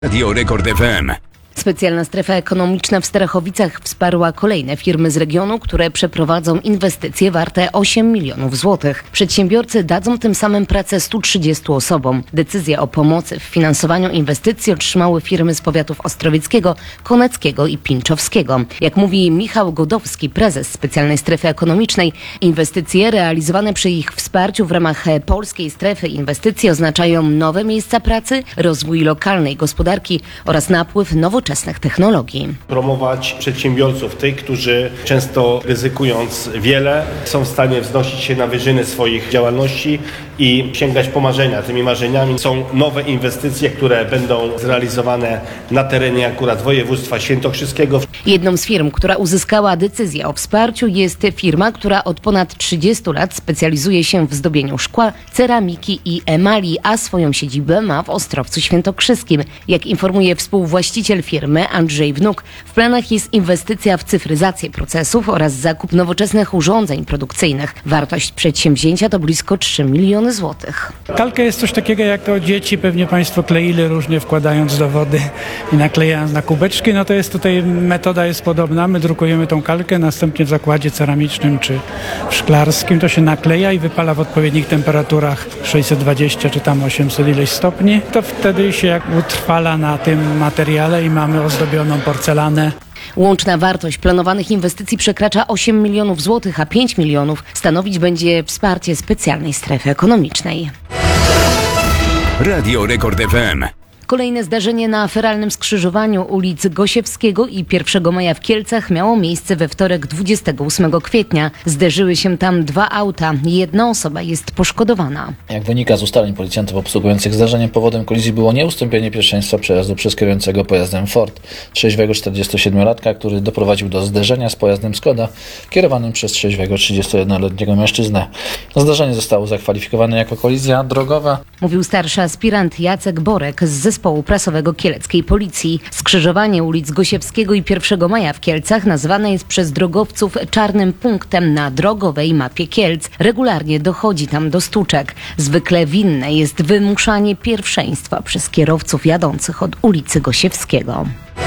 Radio Rekord FM. Specjalna strefa ekonomiczna w Starachowicach wsparła kolejne firmy z regionu, które przeprowadzą inwestycje warte 8 milionów złotych. Przedsiębiorcy dadzą tym samym pracę 130 osobom. Decyzję o pomocy w finansowaniu inwestycji otrzymały firmy z powiatów ostrowieckiego, koneckiego i pińczowskiego. Jak mówi Michał Godowski, prezes Specjalnej Strefy Ekonomicznej, inwestycje realizowane przy ich wsparciu w ramach Polskiej Strefy Inwestycji oznaczają nowe miejsca pracy, rozwój lokalnej gospodarki oraz napływ nowoczesnych technologii. Promować przedsiębiorców, tych, którzy często ryzykując wiele, są w stanie wznosić się na wyżyny swoich działalności i sięgać po marzenia. Tymi marzeniami są nowe inwestycje, które będą zrealizowane na terenie akurat województwa świętokrzyskiego. Jedną z firm, która uzyskała decyzję o wsparciu, jest firma, która od ponad 30 lat specjalizuje się w zdobieniu szkła, ceramiki i emali, a swoją siedzibę ma w Ostrowcu Świętokrzyskim. Jak informuje współwłaściciel firmy Andrzej Wnuk, w planach jest inwestycja w cyfryzację procesów oraz zakup nowoczesnych urządzeń produkcyjnych. Wartość przedsięwzięcia to blisko 3 miliony złotych. Kalka jest coś takiego, jak to dzieci pewnie Państwo kleili różnie, wkładając do wody i naklejając na kubeczki. No to jest tutaj, metoda jest podobna. My drukujemy tą kalkę, następnie w zakładzie ceramicznym czy w szklarskim to się nakleja i wypala w odpowiednich temperaturach 620 czy tam 800 ileś stopni. To wtedy się jak utrwala na tym materiale i mamy ozdobioną porcelanę. Łączna wartość planowanych inwestycji przekracza 8 milionów złotych, a 5 milionów stanowić będzie wsparcie Specjalnej Strefy Ekonomicznej. Radio Rekord FM. Kolejne zdarzenie na feralnym skrzyżowaniu ulic Gosiewskiego i 1 Maja w Kielcach miało miejsce we wtorek 28 kwietnia. Zderzyły się tam dwa auta. Jedna osoba jest poszkodowana. Jak wynika z ustaleń policjantów obsługujących zdarzenie, powodem kolizji było nieustąpienie pierwszeństwa przejazdu przez kierującego pojazdem Ford, trzeźwego 47-latka, który doprowadził do zderzenia z pojazdem Skoda kierowanym przez trzeźwego 31-letniego mężczyznę. Zdarzenie zostało zakwalifikowane jako kolizja drogowa. Mówił starszy aspirant Jacek Borek z zespołu prasowego kieleckiej policji. Skrzyżowanie ulic Gosiewskiego i 1 Maja w Kielcach nazywane jest przez drogowców czarnym punktem na drogowej mapie Kielc. Regularnie dochodzi tam do stłuczek. Zwykle winne jest wymuszanie pierwszeństwa przez kierowców jadących od ulicy Gosiewskiego.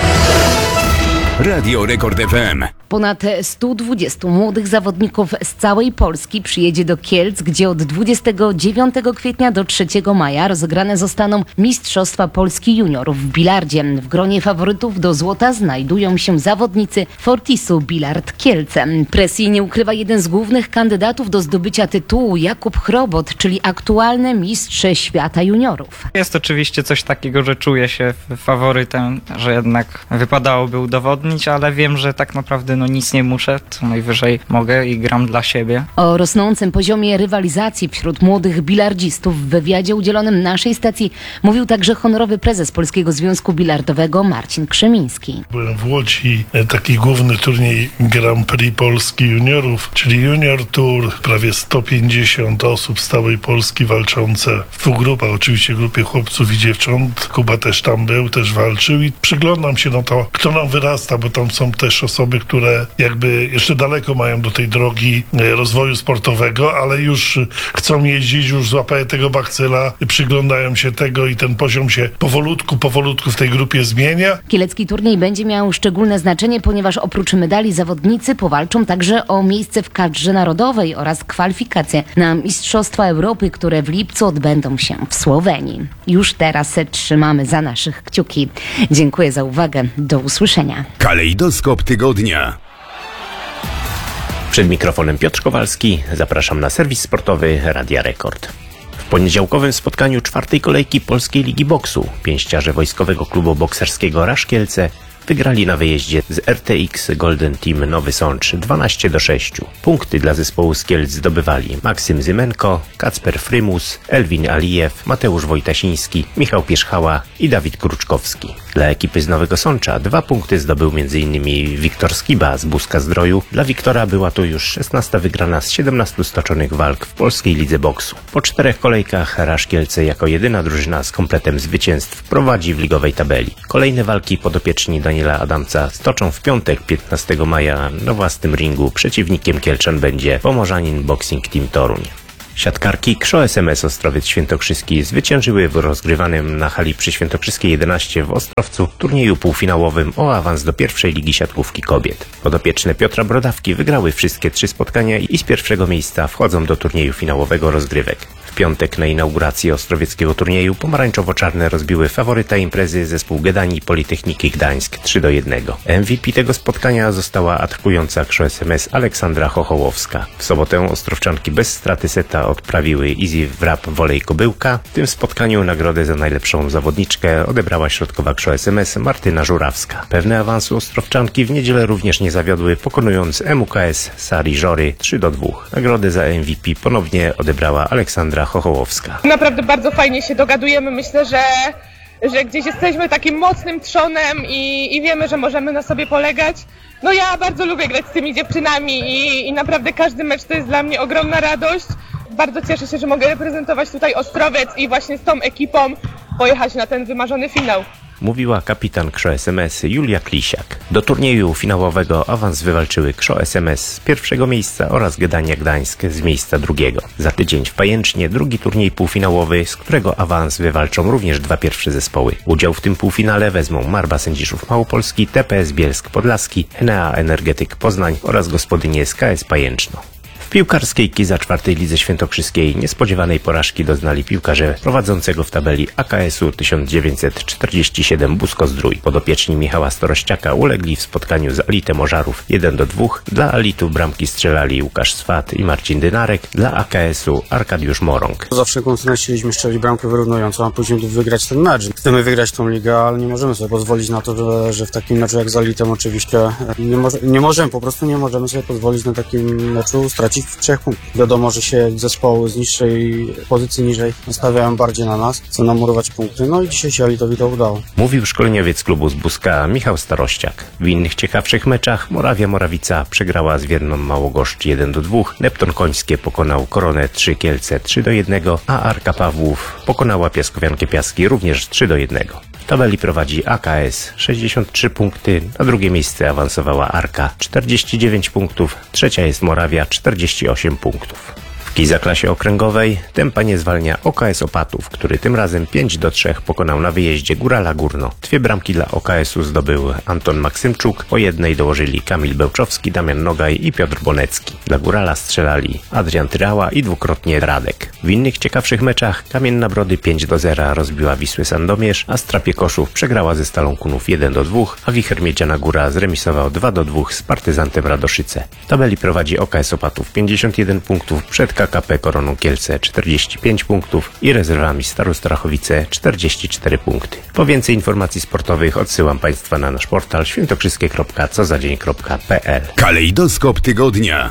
Radio Rekord FM. Ponad 120 młodych zawodników z całej Polski przyjedzie do Kielc, gdzie od 29 kwietnia do 3 maja rozegrane zostaną Mistrzostwa Polski Juniorów w bilardzie. W gronie faworytów do złota znajdują się zawodnicy Fortisu Bilard Kielce. Presji nie ukrywa jeden z głównych kandydatów do zdobycia tytułu, Jakub Chrobot, czyli aktualny mistrz świata juniorów. Jest oczywiście coś takiego, że czuję się faworytem, że jednak wypadałoby udowodnić, ale wiem, że tak naprawdę nic nie muszę, co najwyżej mogę i gram dla siebie. O rosnącym poziomie rywalizacji wśród młodych bilardzistów w wywiadzie udzielonym naszej stacji mówił także honorowy prezes Polskiego Związku Bilardowego Marcin Krzemiński. Byłem w Łodzi, taki główny turniej Grand Prix Polski Juniorów, czyli Junior Tour, prawie 150 osób z całej Polski walczące w dwóch grupach, oczywiście grupie chłopców i dziewcząt. Kuba też tam był, też walczył i przyglądam się na to, kto nam wyrasta, bo tam są też osoby, które jakby jeszcze daleko mają do tej drogi rozwoju sportowego, ale już chcą jeździć, już złapają tego bakcyla, przyglądają się tego i ten poziom się powolutku w tej grupie zmienia. Kielecki turniej będzie miał szczególne znaczenie, ponieważ oprócz medali zawodnicy powalczą także o miejsce w kadrze narodowej oraz kwalifikacje na Mistrzostwa Europy, które w lipcu odbędą się w Słowenii. Już teraz trzymamy za naszych kciuki. Dziękuję za uwagę. Do usłyszenia. Kalejdoskop tygodnia. Przed mikrofonem Piotr Kowalski. Zapraszam na serwis sportowy Radia Rekord. W poniedziałkowym spotkaniu 4. kolejki Polskiej Ligi Boksu pięściarze Wojskowego Klubu Bokserskiego Rasz Kielce wygrali na wyjeździe z RTX Golden Team Nowy Sącz 12-6. Punkty dla zespołu z Kielc zdobywali Maksym Zymenko, Kacper Frymus, Elwin Alijew, Mateusz Wojtasiński, Michał Pierzchała i Dawid Kruczkowski. Dla ekipy z Nowego Sącza 2 punkty zdobył m.in. Wiktor Skiba z Buska Zdroju. Dla Wiktora była to już 16. wygrana z 17 stoczonych walk w Polskiej Lidze Boksu. Po 4 kolejkach Rasz Kielce jako jedyna drużyna z kompletem zwycięstw prowadzi w ligowej tabeli. Kolejne walki podopieczni Daniela Adamca stoczą w piątek 15 maja na własnym ringu. Przeciwnikiem Kielczan będzie Pomorzanin Boxing Team Toruń. Siatkarki KSZO SMS Ostrowiec Świętokrzyski zwyciężyły w rozgrywanym na hali przy Świętokrzyskiej 11 w Ostrowcu turnieju półfinałowym o awans do pierwszej ligi siatkówki kobiet. Podopieczne Piotra Brodawki wygrały wszystkie 3 spotkania i z pierwszego miejsca wchodzą do turnieju finałowego rozgrywek. W piątek na inauguracji ostrowieckiego turnieju pomarańczowo-czarne rozbiły faworyta imprezy zespół Gedani Politechniki Gdańsk 3-1. MVP tego spotkania została atakująca KSZO SMS Aleksandra Chochołowska. W sobotę ostrowczanki bez straty seta odprawiły Easy Wrap Wolej Kobyłka. W tym spotkaniu nagrodę za najlepszą zawodniczkę odebrała środkowa KSZO SMS Martyna Żurawska. Pewne awansu ostrowczanki w niedzielę również nie zawiodły, pokonując MUKS Sari Żory 3-2. Nagrodę za MVP ponownie odebrała Aleksandra Chochołowska. Naprawdę bardzo fajnie się dogadujemy. Myślę, że gdzieś jesteśmy takim mocnym trzonem i wiemy, że możemy na sobie polegać. No ja bardzo lubię grać z tymi dziewczynami i naprawdę każdy mecz to jest dla mnie ogromna radość. Bardzo cieszę się, że mogę reprezentować tutaj Ostrowiec i właśnie z tą ekipą pojechać na ten wymarzony finał. Mówiła kapitan KSZO SMS Julia Klisiak. Do turnieju finałowego awans wywalczyły KSZO SMS z pierwszego miejsca oraz Gedania Gdańsk z miejsca drugiego. Za tydzień w Pajęcznie drugi turniej półfinałowy, z którego awans wywalczą również 2 pierwsze zespoły. Udział w tym półfinale wezmą Marba Sędziszów Małopolski, TPS Bielsk Podlaski, Enea Energetyk Poznań oraz gospodynie z KS Pajęczno. W piłkarskiej Kiza 4. Lidze Świętokrzyskiej niespodziewanej porażki doznali piłkarze prowadzącego w tabeli AKS-u 1947 Busko-Zdrój. Podopieczni Michała Storościaka ulegli w spotkaniu z Alitem Ożarów 1-2. Dla Alitu bramki strzelali Łukasz Swat i Marcin Dynarek, dla AKS-u Arkadiusz Morąg. Za wszelką cenę chcieliśmy strzelić bramkę wyrównującą, a później wygrać ten mecz. Chcemy wygrać tą ligę, ale nie możemy sobie pozwolić na to, że w takim meczu jak z Alitem oczywiście nie możemy sobie pozwolić na takim meczu stracić 3 punktów. Wiadomo, że się zespoły z niższej pozycji niżej nastawiają bardziej na nas, chcą nam murować punkty, no i dzisiaj się Alitowi to udało. Mówił szkoleniowiec klubu z Buska Michał Starościak. W innych ciekawszych meczach Morawica przegrała z Wierną Małogoszcz 1-2, Nepton Końskie pokonał Koronę 3 Kielce 3-1, a Arka Pawłów pokonała Piaskowiankę Piaski również 3-1. W tabeli prowadzi AKS 63 punkty, na drugie miejsce awansowała Arka 49 punktów, trzecia jest Morawia 48 punktów. W Kiza klasie okręgowej tempa nie zwalnia OKS Opatów, który tym razem 5-3 pokonał na wyjeździe Górala Górno. 2 bramki dla OKS-u zdobył Anton Maksymczuk, po jednej dołożyli Kamil Bełczowski, Damian Nogaj i Piotr Bonecki. Dla Górala strzelali Adrian Tyrała i dwukrotnie Radek. W innych ciekawszych meczach Kamienna Brody 5-0 rozbiła Wisłę Sandomierz, a Strapie Koszów przegrała ze Stalą Kunów 1-2, a Wicher Miedziana Góra zremisował 2-2 z Partyzantem Radoszyce. W tabeli prowadzi OKS Opatów 51 punktów przed KKP Koroną Kielce 45 punktów i rezerwami Staru Strachowice 44 punkty. Po więcej informacji sportowych odsyłam Państwa na nasz portal świętokrzyskie.cozadzień.pl. Kalejdoskop tygodnia.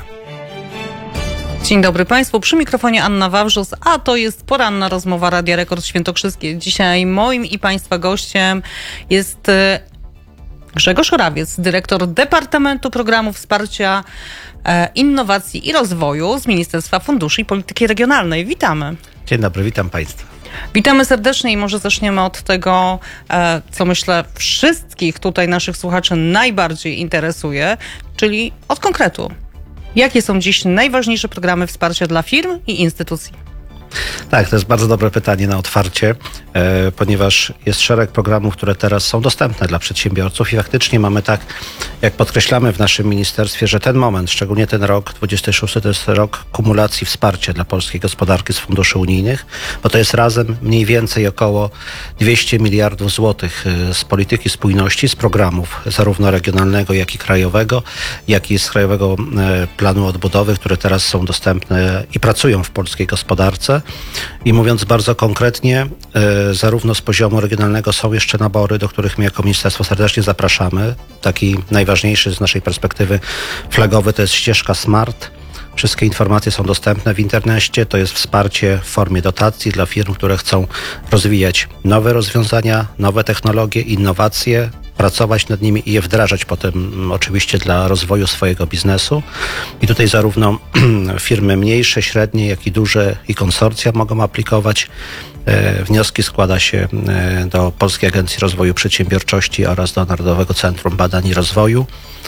Dzień dobry Państwu, przy mikrofonie Anna Wawrzus, a to jest poranna rozmowa Radia Rekord Świętokrzyskie. Dzisiaj moim i Państwa gościem jest Grzegorz Orawiec, dyrektor Departamentu Programu Wsparcia Innowacji i Rozwoju z Ministerstwa Funduszy i Polityki Regionalnej. Witamy. Dzień dobry, witam Państwa. Witamy serdecznie i może zaczniemy od tego, co myślę wszystkich tutaj naszych słuchaczy najbardziej interesuje, czyli od konkretu. Jakie są dziś najważniejsze programy wsparcia dla firm i instytucji? Tak, to jest bardzo dobre pytanie na otwarcie, ponieważ jest szereg programów, które teraz są dostępne dla przedsiębiorców i faktycznie mamy tak, jak podkreślamy w naszym ministerstwie, że ten moment, szczególnie ten rok, 26 to jest rok kumulacji wsparcia dla polskiej gospodarki z funduszy unijnych, bo to jest razem mniej więcej około 200 miliardów złotych z polityki spójności, z programów zarówno regionalnego, jak i krajowego, jak i z Krajowego Planu Odbudowy, które teraz są dostępne i pracują w polskiej gospodarce. I mówiąc bardzo konkretnie, zarówno z poziomu regionalnego są jeszcze nabory, do których my jako ministerstwo serdecznie zapraszamy. Taki najważniejszy z naszej perspektywy flagowy to jest ścieżka SMART. Wszystkie informacje są dostępne w internecie. To jest wsparcie w formie dotacji dla firm, które chcą rozwijać nowe rozwiązania, nowe technologie, innowacje, pracować nad nimi i je wdrażać potem oczywiście dla rozwoju swojego biznesu. I tutaj zarówno firmy mniejsze, średnie, jak i duże i konsorcja mogą aplikować. Wnioski składa się do Polskiej Agencji Rozwoju Przedsiębiorczości oraz do Narodowego Centrum Badań i Rozwoju.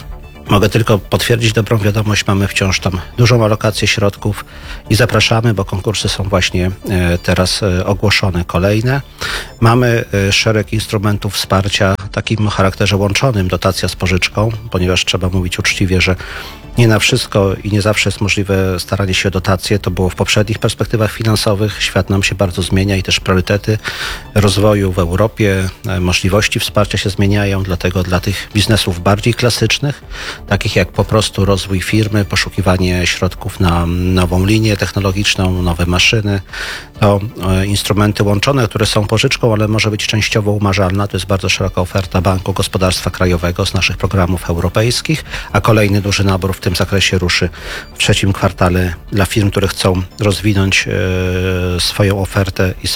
Mogę tylko potwierdzić dobrą wiadomość, mamy wciąż tam dużą alokację środków i zapraszamy, bo konkursy są właśnie teraz ogłoszone kolejne. Mamy szereg instrumentów wsparcia takim o charakterze łączonym, dotacja z pożyczką, ponieważ trzeba mówić uczciwie, że nie na wszystko i nie zawsze jest możliwe staranie się o dotacje. To było w poprzednich perspektywach finansowych. Świat nam się bardzo zmienia i też priorytety rozwoju w Europie, możliwości wsparcia się zmieniają, dlatego dla tych biznesów bardziej klasycznych, takich jak po prostu rozwój firmy, poszukiwanie środków na nową linię technologiczną, nowe maszyny, to instrumenty łączone, które są pożyczką, ale może być częściowo umarzalna. To jest bardzo szeroka oferta Banku Gospodarstwa Krajowego z naszych programów europejskich, a kolejny duży nabór w tym zakresie ruszy w trzecim kwartale dla firm, które chcą rozwinąć swoją ofertę i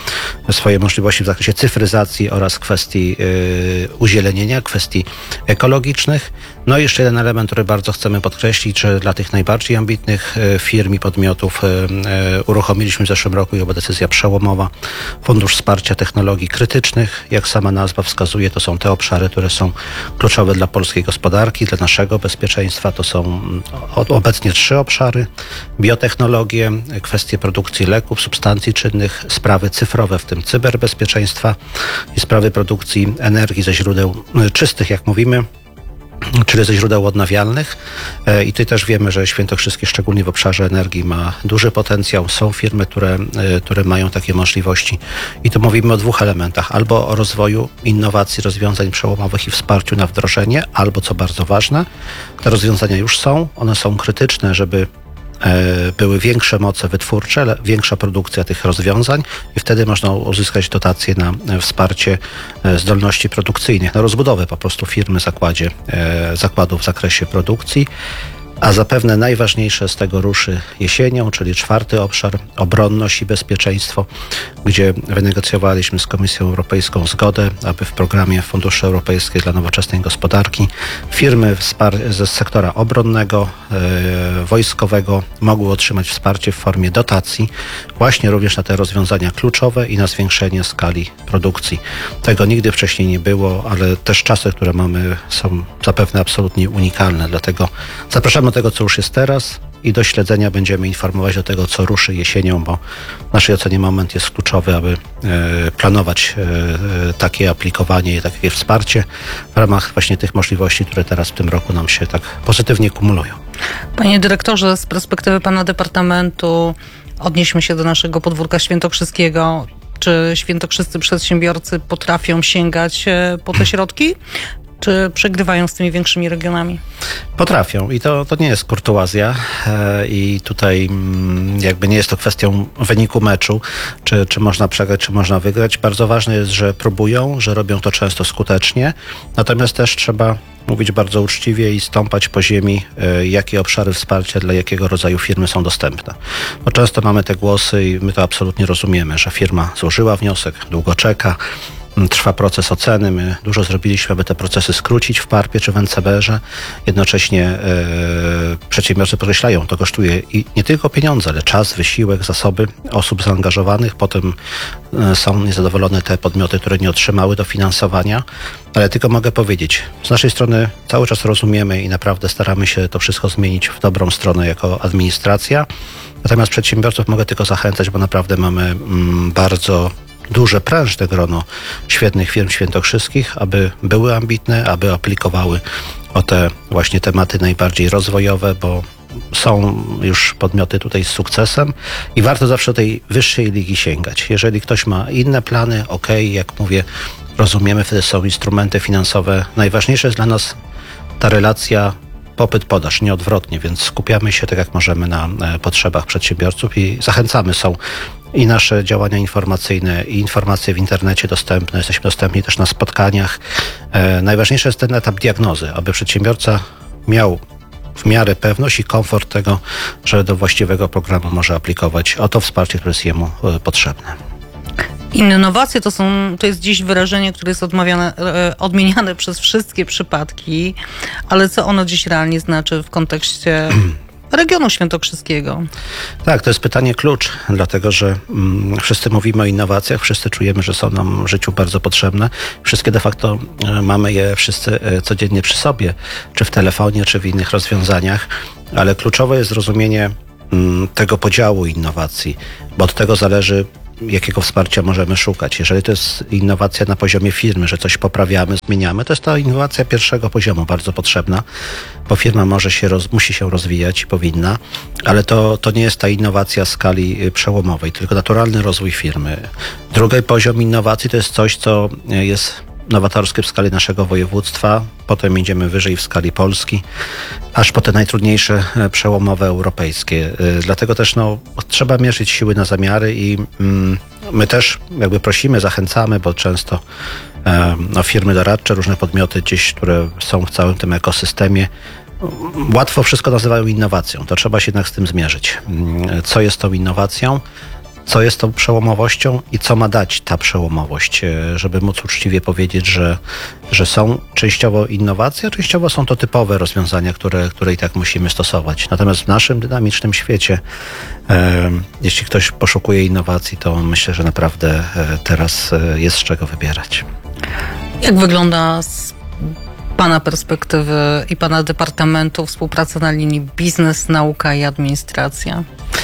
swoje możliwości w zakresie cyfryzacji oraz kwestii uzielenienia, kwestii ekologicznych. No i jeszcze jeden element, który bardzo chcemy podkreślić, że dla tych najbardziej ambitnych firm i podmiotów uruchomiliśmy w zeszłym roku, i była decyzja przełomowa, Fundusz Wsparcia Technologii Krytycznych. Jak sama nazwa wskazuje, to są te obszary, które są kluczowe dla polskiej gospodarki, dla naszego bezpieczeństwa. To są obecnie 3 obszary: biotechnologie, kwestie produkcji leków, substancji czynnych, sprawy cyfrowe, w tym cyberbezpieczeństwa i sprawy produkcji energii ze źródeł czystych, jak mówimy, czyli ze źródeł odnawialnych. I tutaj też wiemy, że Świętokrzyskie, szczególnie w obszarze energii, ma duży potencjał. Są firmy, które mają takie możliwości. I tu mówimy o 2 elementach. Albo o rozwoju innowacji, rozwiązań przełomowych i wsparciu na wdrożenie, albo, co bardzo ważne, te rozwiązania już są. One są krytyczne, żeby były większe moce wytwórcze, większa produkcja tych rozwiązań i wtedy można uzyskać dotacje na wsparcie zdolności produkcyjnych, na rozbudowę po prostu firmy, zakładów w zakresie produkcji. A zapewne najważniejsze z tego ruszy jesienią, czyli 4. obszar, obronność i bezpieczeństwo, gdzie wynegocjowaliśmy z Komisją Europejską zgodę, aby w programie Funduszy Europejskie dla Nowoczesnej Gospodarki firmy ze sektora obronnego, wojskowego mogły otrzymać wsparcie w formie dotacji, właśnie również na te rozwiązania kluczowe i na zwiększenie skali produkcji. Tego nigdy wcześniej nie było, ale też czasy, które mamy, są zapewne absolutnie unikalne, dlatego zapraszamy do tego, co już jest teraz, i do śledzenia będziemy informować o tego, co ruszy jesienią, bo w naszej ocenie moment jest kluczowy, aby planować takie aplikowanie i takie wsparcie w ramach właśnie tych możliwości, które teraz w tym roku nam się tak pozytywnie kumulują. Panie dyrektorze, z perspektywy pana departamentu odnieśmy się do naszego podwórka świętokrzyskiego. Czy świętokrzyscy przedsiębiorcy potrafią sięgać po te środki? Czy przegrywają z tymi większymi regionami? Potrafią i to nie jest kurtuazja i tutaj jakby nie jest to kwestią wyniku meczu, czy można przegrać, czy można wygrać. Bardzo ważne jest, że próbują, że robią to często skutecznie, natomiast też trzeba mówić bardzo uczciwie i stąpać po ziemi, jakie obszary wsparcia dla jakiego rodzaju firmy są dostępne. Bo często mamy te głosy i my to absolutnie rozumiemy, że firma złożyła wniosek, długo czeka, trwa proces oceny. My dużo zrobiliśmy, aby te procesy skrócić w PARP-ie czy w NCBR-ze. Jednocześnie przedsiębiorcy podkreślają, to kosztuje i nie tylko pieniądze, ale czas, wysiłek, zasoby osób zaangażowanych. Potem są niezadowolone te podmioty, które nie otrzymały dofinansowania. Ale tylko mogę powiedzieć, z naszej strony cały czas rozumiemy i naprawdę staramy się to wszystko zmienić w dobrą stronę jako administracja. Natomiast przedsiębiorców mogę tylko zachęcać, bo naprawdę mamy bardzo duże, prężne grono świetnych firm świętokrzyskich, aby były ambitne, aby aplikowały o te właśnie tematy najbardziej rozwojowe, bo są już podmioty tutaj z sukcesem i warto zawsze do tej wyższej ligi sięgać. Jeżeli ktoś ma inne plany, jak mówię, rozumiemy, wtedy są instrumenty finansowe. Najważniejsza jest dla nas ta relacja popyt-podaż, nie odwrotnie, więc skupiamy się tak jak możemy na potrzebach przedsiębiorców i zachęcamy. Są i nasze działania informacyjne, i informacje w internecie dostępne. Jesteśmy dostępni też na spotkaniach. Najważniejszy jest ten etap diagnozy, aby przedsiębiorca miał w miarę pewność i komfort tego, że do właściwego programu może aplikować o to wsparcie, które jest jemu potrzebne. Innowacje to jest dziś wyrażenie, które jest odmieniane przez wszystkie przypadki, ale co ono dziś realnie znaczy w kontekście regionu świętokrzyskiego. Tak, to jest pytanie klucz, dlatego że wszyscy mówimy o innowacjach, wszyscy czujemy, że są nam w życiu bardzo potrzebne. Wszystkie de facto mamy je wszyscy codziennie przy sobie, czy w telefonie, czy w innych rozwiązaniach, ale kluczowe jest zrozumienie tego podziału innowacji, bo od tego zależy, jakiego wsparcia możemy szukać. Jeżeli to jest innowacja na poziomie firmy, że coś poprawiamy, zmieniamy, to jest to innowacja pierwszego poziomu, bardzo potrzebna, bo firma musi się rozwijać i powinna, ale to nie jest ta innowacja skali przełomowej, tylko naturalny rozwój firmy. Drugi poziom innowacji to jest coś, co jest nowatorskie w skali naszego województwa, potem idziemy wyżej w skali Polski, aż po te najtrudniejsze przełomowe europejskie. Dlatego też trzeba mierzyć siły na zamiary i my też jakby prosimy, zachęcamy, bo często firmy doradcze, różne podmioty gdzieś, które są w całym tym ekosystemie, łatwo wszystko nazywają innowacją. To trzeba się jednak z tym zmierzyć. Co jest tą innowacją? Co jest tą przełomowością i co ma dać ta przełomowość, żeby móc uczciwie powiedzieć, że są częściowo innowacje, a częściowo są to typowe rozwiązania, które i tak musimy stosować. Natomiast w naszym dynamicznym świecie, jeśli ktoś poszukuje innowacji, to myślę, że naprawdę teraz jest z czego wybierać. Jak wygląda z Pana perspektywy i Pana departamentu współpraca na linii biznes, nauka i administracja?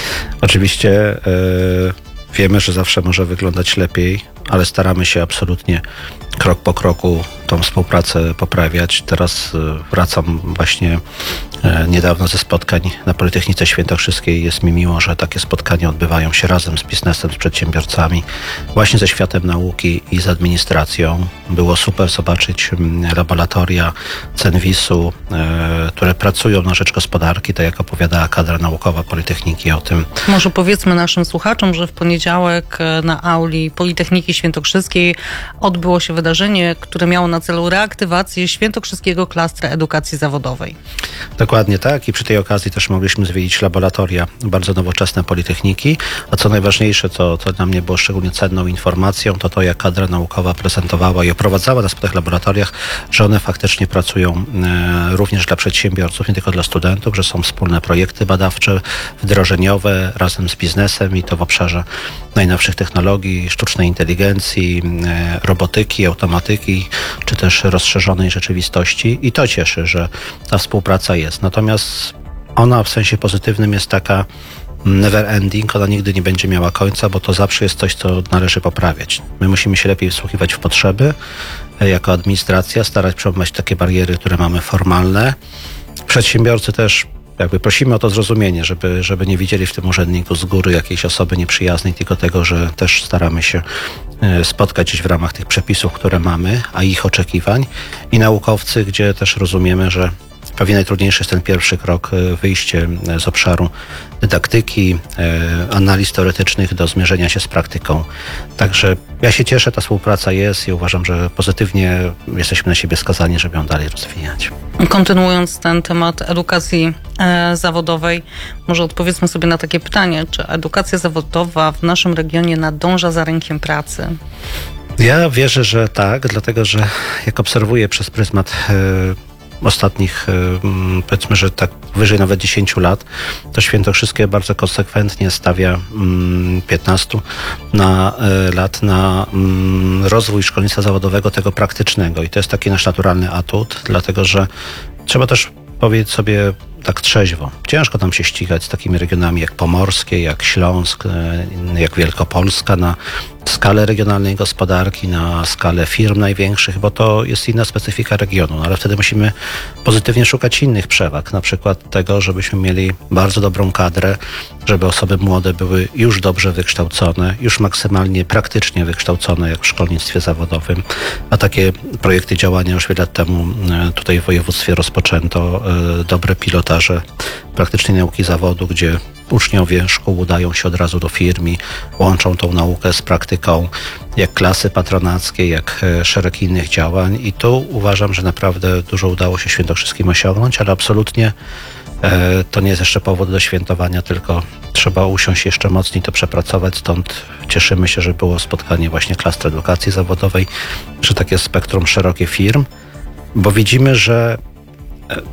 Oczywiście wiemy, że zawsze może wyglądać lepiej, ale staramy się absolutnie krok po kroku tą współpracę poprawiać. Teraz wracam właśnie niedawno ze spotkań na Politechnice Świętokrzyskiej. Jest mi miło, że takie spotkania odbywają się razem z biznesem, z przedsiębiorcami, właśnie ze światem nauki i z administracją. Było super zobaczyć laboratoria CENWIS-u, które pracują na rzecz gospodarki, tak jak opowiadała kadra naukowa Politechniki o tym. Może powiedzmy naszym słuchaczom, że w poniedziałek na auli Politechniki Świętokrzyskiej odbyło się wydarzenie, które miało na celu reaktywację świętokrzyskiego klastra edukacji zawodowej. Dokładnie tak i przy tej okazji też mogliśmy zwiedzić laboratoria bardzo nowoczesne Politechniki, a co najważniejsze, to dla mnie było szczególnie cenną informacją, to jak kadra naukowa prezentowała i oprowadzała nas po tych laboratoriach, że one faktycznie pracują również dla przedsiębiorców, nie tylko dla studentów, że są wspólne projekty badawcze, wdrożeniowe razem z biznesem i to w obszarze najnowszych technologii, sztucznej inteligencji, robotyki, automatyki, czy też rozszerzonej rzeczywistości i to cieszy, że ta współpraca jest. Natomiast ona w sensie pozytywnym jest taka never ending, ona nigdy nie będzie miała końca, bo to zawsze jest coś, co należy poprawiać. My musimy się lepiej wsłuchiwać w potrzeby, jako administracja, starać przełamać takie bariery, które mamy formalne. Przedsiębiorcy też jakby prosimy o to zrozumienie, żeby nie widzieli w tym urzędniku z góry jakiejś osoby nieprzyjaznej, tylko tego, że też staramy się spotkać gdzieś w ramach tych przepisów, które mamy, a ich oczekiwań. I naukowcy, gdzie też rozumiemy, że pewnie najtrudniejszy jest ten pierwszy krok, wyjście z obszaru dydaktyki, analiz teoretycznych do zmierzenia się z praktyką. Także ja się cieszę, ta współpraca jest i uważam, że pozytywnie jesteśmy na siebie skazani, żeby ją dalej rozwijać. Kontynuując ten temat edukacji zawodowej, może odpowiedzmy sobie na takie pytanie, czy edukacja zawodowa w naszym regionie nadąża za rynkiem pracy? Ja wierzę, że tak, dlatego że jak obserwuję przez pryzmat ostatnich, powiedzmy, że tak wyżej nawet 10 lat, to Świętokrzyskie bardzo konsekwentnie stawia 15 lat na rozwój szkolnictwa zawodowego, tego praktycznego i to jest taki nasz naturalny atut, dlatego że trzeba też powiedzieć sobie tak trzeźwo. Ciężko tam się ścigać z takimi regionami jak Pomorskie, jak Śląsk, jak Wielkopolska na skalę regionalnej gospodarki, na skalę firm największych, bo to jest inna specyfika regionu, ale wtedy musimy pozytywnie szukać innych przewag, na przykład tego, żebyśmy mieli bardzo dobrą kadrę, żeby osoby młode były już dobrze wykształcone, już maksymalnie praktycznie wykształcone, jak w szkolnictwie zawodowym, a takie projekty działania już wiele lat temu tutaj w województwie rozpoczęto, dobre pilotaże praktycznej nauki zawodu, gdzie uczniowie szkół udają się od razu do firm i łączą tą naukę z praktyką, jak klasy patronackie, jak szereg innych działań i tu uważam, że naprawdę dużo udało się świętokrzyskim osiągnąć, ale absolutnie to nie jest jeszcze powód do świętowania, tylko trzeba usiąść jeszcze mocniej to przepracować, stąd cieszymy się, że było spotkanie właśnie klastry edukacji zawodowej, że takie spektrum szerokie firm, bo widzimy, że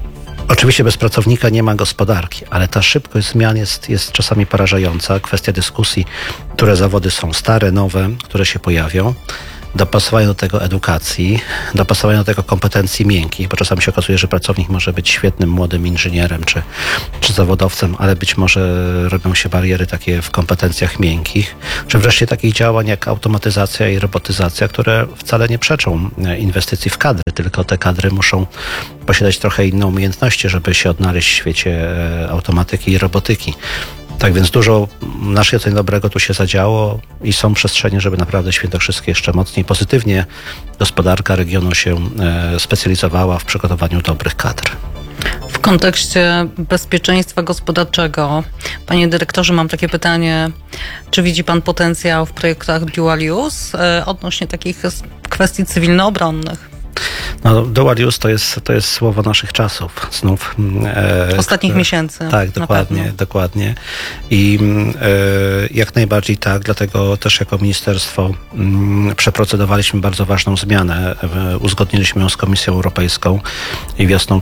Oczywiście bez pracownika nie ma gospodarki, ale ta szybkość zmian jest czasami porażająca. Kwestia dyskusji, które zawody są stare, nowe, które się pojawią. Dopasowanie do tego edukacji, dopasowanie do tego kompetencji miękkich, bo czasami się okazuje, że pracownik może być świetnym młodym inżynierem czy zawodowcem, ale być może robią się bariery takie w kompetencjach miękkich, czy wreszcie takich działań jak automatyzacja i robotyzacja, które wcale nie przeczą inwestycji w kadry, tylko te kadry muszą posiadać trochę inne umiejętności, żeby się odnaleźć w świecie automatyki i robotyki. Tak więc dużo naszej oceny dobrego tu się zadziało i są przestrzenie, żeby naprawdę Świętokrzyskie jeszcze mocniej, pozytywnie gospodarka regionu się specjalizowała w przygotowaniu dobrych kadr. W kontekście bezpieczeństwa gospodarczego, panie dyrektorze, mam takie pytanie, czy widzi pan potencjał w projektach dual use odnośnie takich kwestii cywilno-obronnych? No, dual use to jest słowo naszych czasów, znów. Ostatnich miesięcy. Tak, dokładnie. I jak najbardziej tak, dlatego też jako ministerstwo przeprocedowaliśmy bardzo ważną zmianę. Uzgodniliśmy ją z Komisją Europejską i wiosną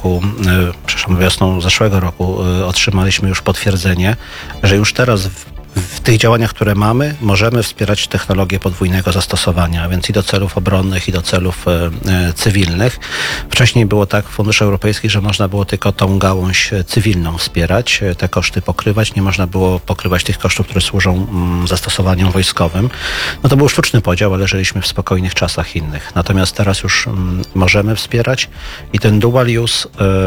zeszłego roku otrzymaliśmy już potwierdzenie, że już teraz w tych działaniach, które mamy, możemy wspierać technologię podwójnego zastosowania, więc i do celów obronnych, i do celów cywilnych. Wcześniej było tak w funduszach europejskich, że można było tylko tą gałąź cywilną wspierać, te koszty pokrywać. Nie można było pokrywać tych kosztów, które służą zastosowaniom wojskowym. No to był sztuczny podział, ale żyliśmy w spokojnych czasach innych. Natomiast teraz już możemy wspierać i ten dual use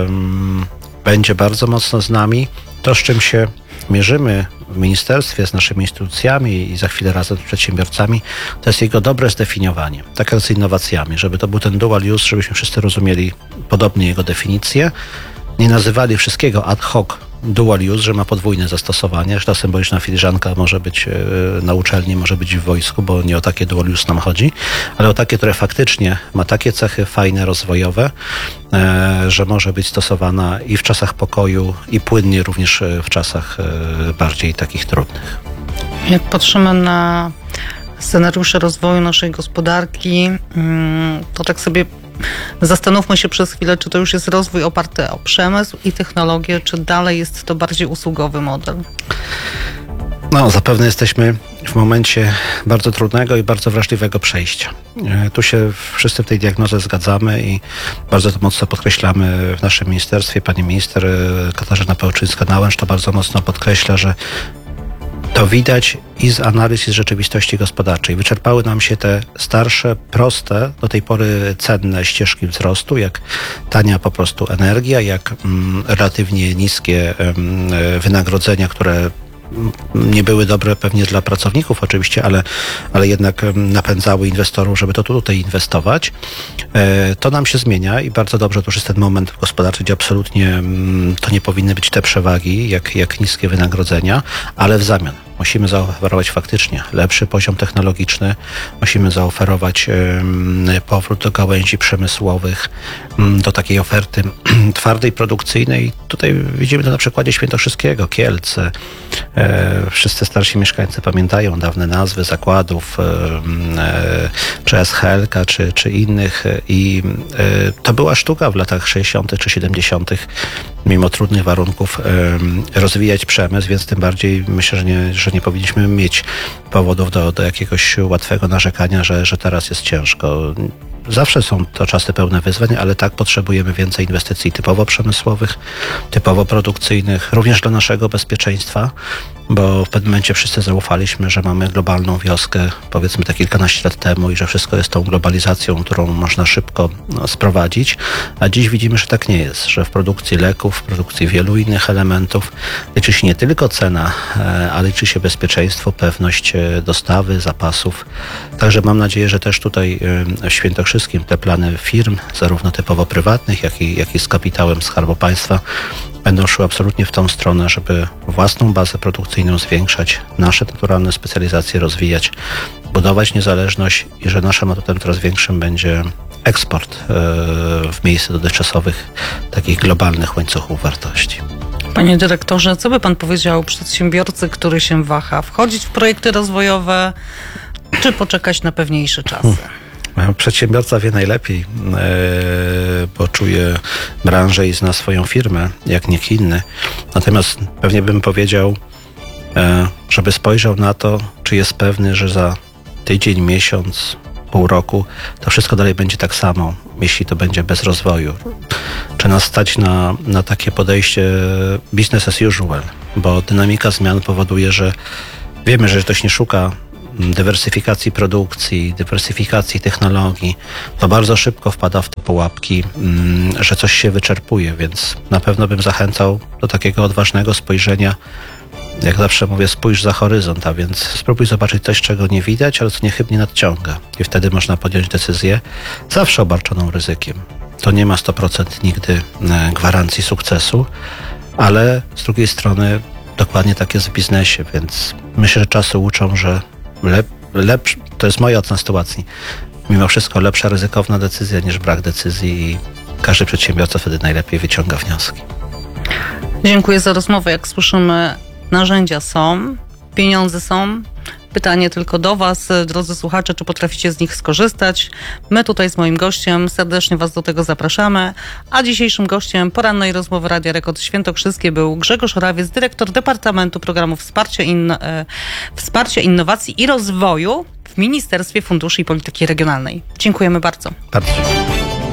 będzie bardzo mocno z nami. To, z czym się mierzymy w ministerstwie, z naszymi instytucjami i za chwilę razem z przedsiębiorcami, to jest jego dobre zdefiniowanie. Tak jak z innowacjami, żeby to był ten dual use, żebyśmy wszyscy rozumieli podobnie jego definicję, nie nazywali wszystkiego ad hoc dual use, że ma podwójne zastosowanie, że ta symboliczna filiżanka może być na uczelni, może być w wojsku, bo nie o takie dual use nam chodzi, ale o takie, które faktycznie ma takie cechy fajne, rozwojowe, że może być stosowana i w czasach pokoju, i płynnie również w czasach bardziej takich trudnych. Jak patrzymy na scenariusze rozwoju naszej gospodarki, to tak sobie zastanówmy się przez chwilę, czy to już jest rozwój oparty o przemysł i technologię, czy dalej jest to bardziej usługowy model? No, zapewne jesteśmy w momencie bardzo trudnego i bardzo wrażliwego przejścia. Tu się wszyscy w tej diagnozie zgadzamy i bardzo to mocno podkreślamy w naszym ministerstwie. Pani minister Katarzyna Pełczyńska-Nałęcz to bardzo mocno podkreśla, że to widać i z analiz, i z rzeczywistości gospodarczej. Wyczerpały nam się te starsze, proste, do tej pory cenne ścieżki wzrostu, jak tania po prostu energia, jak relatywnie niskie wynagrodzenia, które nie były dobre pewnie dla pracowników oczywiście, ale jednak napędzały inwestorów, żeby to tutaj inwestować. To nam się zmienia i bardzo dobrze, to już jest ten moment gospodarczy, gdzie absolutnie to nie powinny być te przewagi, jak niskie wynagrodzenia, ale w zamian musimy zaoferować faktycznie lepszy poziom technologiczny, musimy zaoferować powrót do gałęzi przemysłowych, do takiej oferty twardej, produkcyjnej. Tutaj widzimy to na przykładzie Świętokrzyskiego, Kielce. Wszyscy starsi mieszkańcy pamiętają dawne nazwy zakładów, czy SHL, czy innych i to była sztuka w latach 60. czy 70. mimo trudnych warunków rozwijać przemysł, więc tym bardziej myślę, że nie powinniśmy mieć powodów do jakiegoś łatwego narzekania, że teraz jest ciężko. Zawsze są to czasy pełne wyzwań, ale tak potrzebujemy więcej inwestycji typowo przemysłowych, typowo produkcyjnych, również dla naszego bezpieczeństwa, bo w pewnym momencie wszyscy zaufaliśmy, że mamy globalną wioskę, powiedzmy te kilkanaście lat temu i że wszystko jest tą globalizacją, którą można szybko sprowadzić, a dziś widzimy, że tak nie jest, że w produkcji leków, w produkcji wielu innych elementów liczy się nie tylko cena, ale liczy się bezpieczeństwo, pewność dostawy, zapasów. Także mam nadzieję, że też tutaj w Świętokrzyskim te plany firm, zarówno typowo prywatnych, jak i z kapitałem Skarbu Państwa, będą szły absolutnie w tą stronę, żeby własną bazę produkcyjną zwiększać, nasze naturalne specjalizacje rozwijać, budować niezależność i że naszym atutem coraz większym będzie eksport w miejsce dotychczasowych takich globalnych łańcuchów wartości. Panie dyrektorze, co by pan powiedział przedsiębiorcy, który się waha, wchodzić w projekty rozwojowe, czy poczekać na pewniejsze czasy? Przedsiębiorca wie najlepiej, bo czuje branżę i zna swoją firmę, jak nikt inny. Natomiast pewnie bym powiedział, żeby spojrzał na to, czy jest pewny, że za tydzień, miesiąc, pół roku to wszystko dalej będzie tak samo, jeśli to będzie bez rozwoju. Czy nas stać na takie podejście business as usual, bo dynamika zmian powoduje, że wiemy, że ktoś nie szuka dywersyfikacji produkcji, dywersyfikacji technologii, to bardzo szybko wpada w te pułapki, że coś się wyczerpuje, więc na pewno bym zachęcał do takiego odważnego spojrzenia. Jak zawsze mówię, spójrz za horyzont, a więc spróbuj zobaczyć coś, czego nie widać, ale co niechybnie nadciąga. I wtedy można podjąć decyzję, zawsze obarczoną ryzykiem. To nie ma 100% nigdy gwarancji sukcesu, ale z drugiej strony dokładnie tak jest w biznesie, więc myślę, że czasy uczą, że to jest moja ocena sytuacji, mimo wszystko lepsza ryzykowna decyzja niż brak decyzji i każdy przedsiębiorca wtedy najlepiej wyciąga wnioski. Dziękuję za rozmowę. Jak słyszymy, narzędzia są, pieniądze są. Pytanie tylko do Was, drodzy słuchacze, czy potraficie z nich skorzystać? My tutaj z moim gościem serdecznie Was do tego zapraszamy. A dzisiejszym gościem porannej rozmowy Radia Rekord Świętokrzyskie był Grzegorz Orawiec, dyrektor Departamentu Programów Wsparcia Innowacji i Rozwoju w Ministerstwie Funduszy i Polityki Regionalnej. Dziękujemy bardzo. Bardzo dziękuję.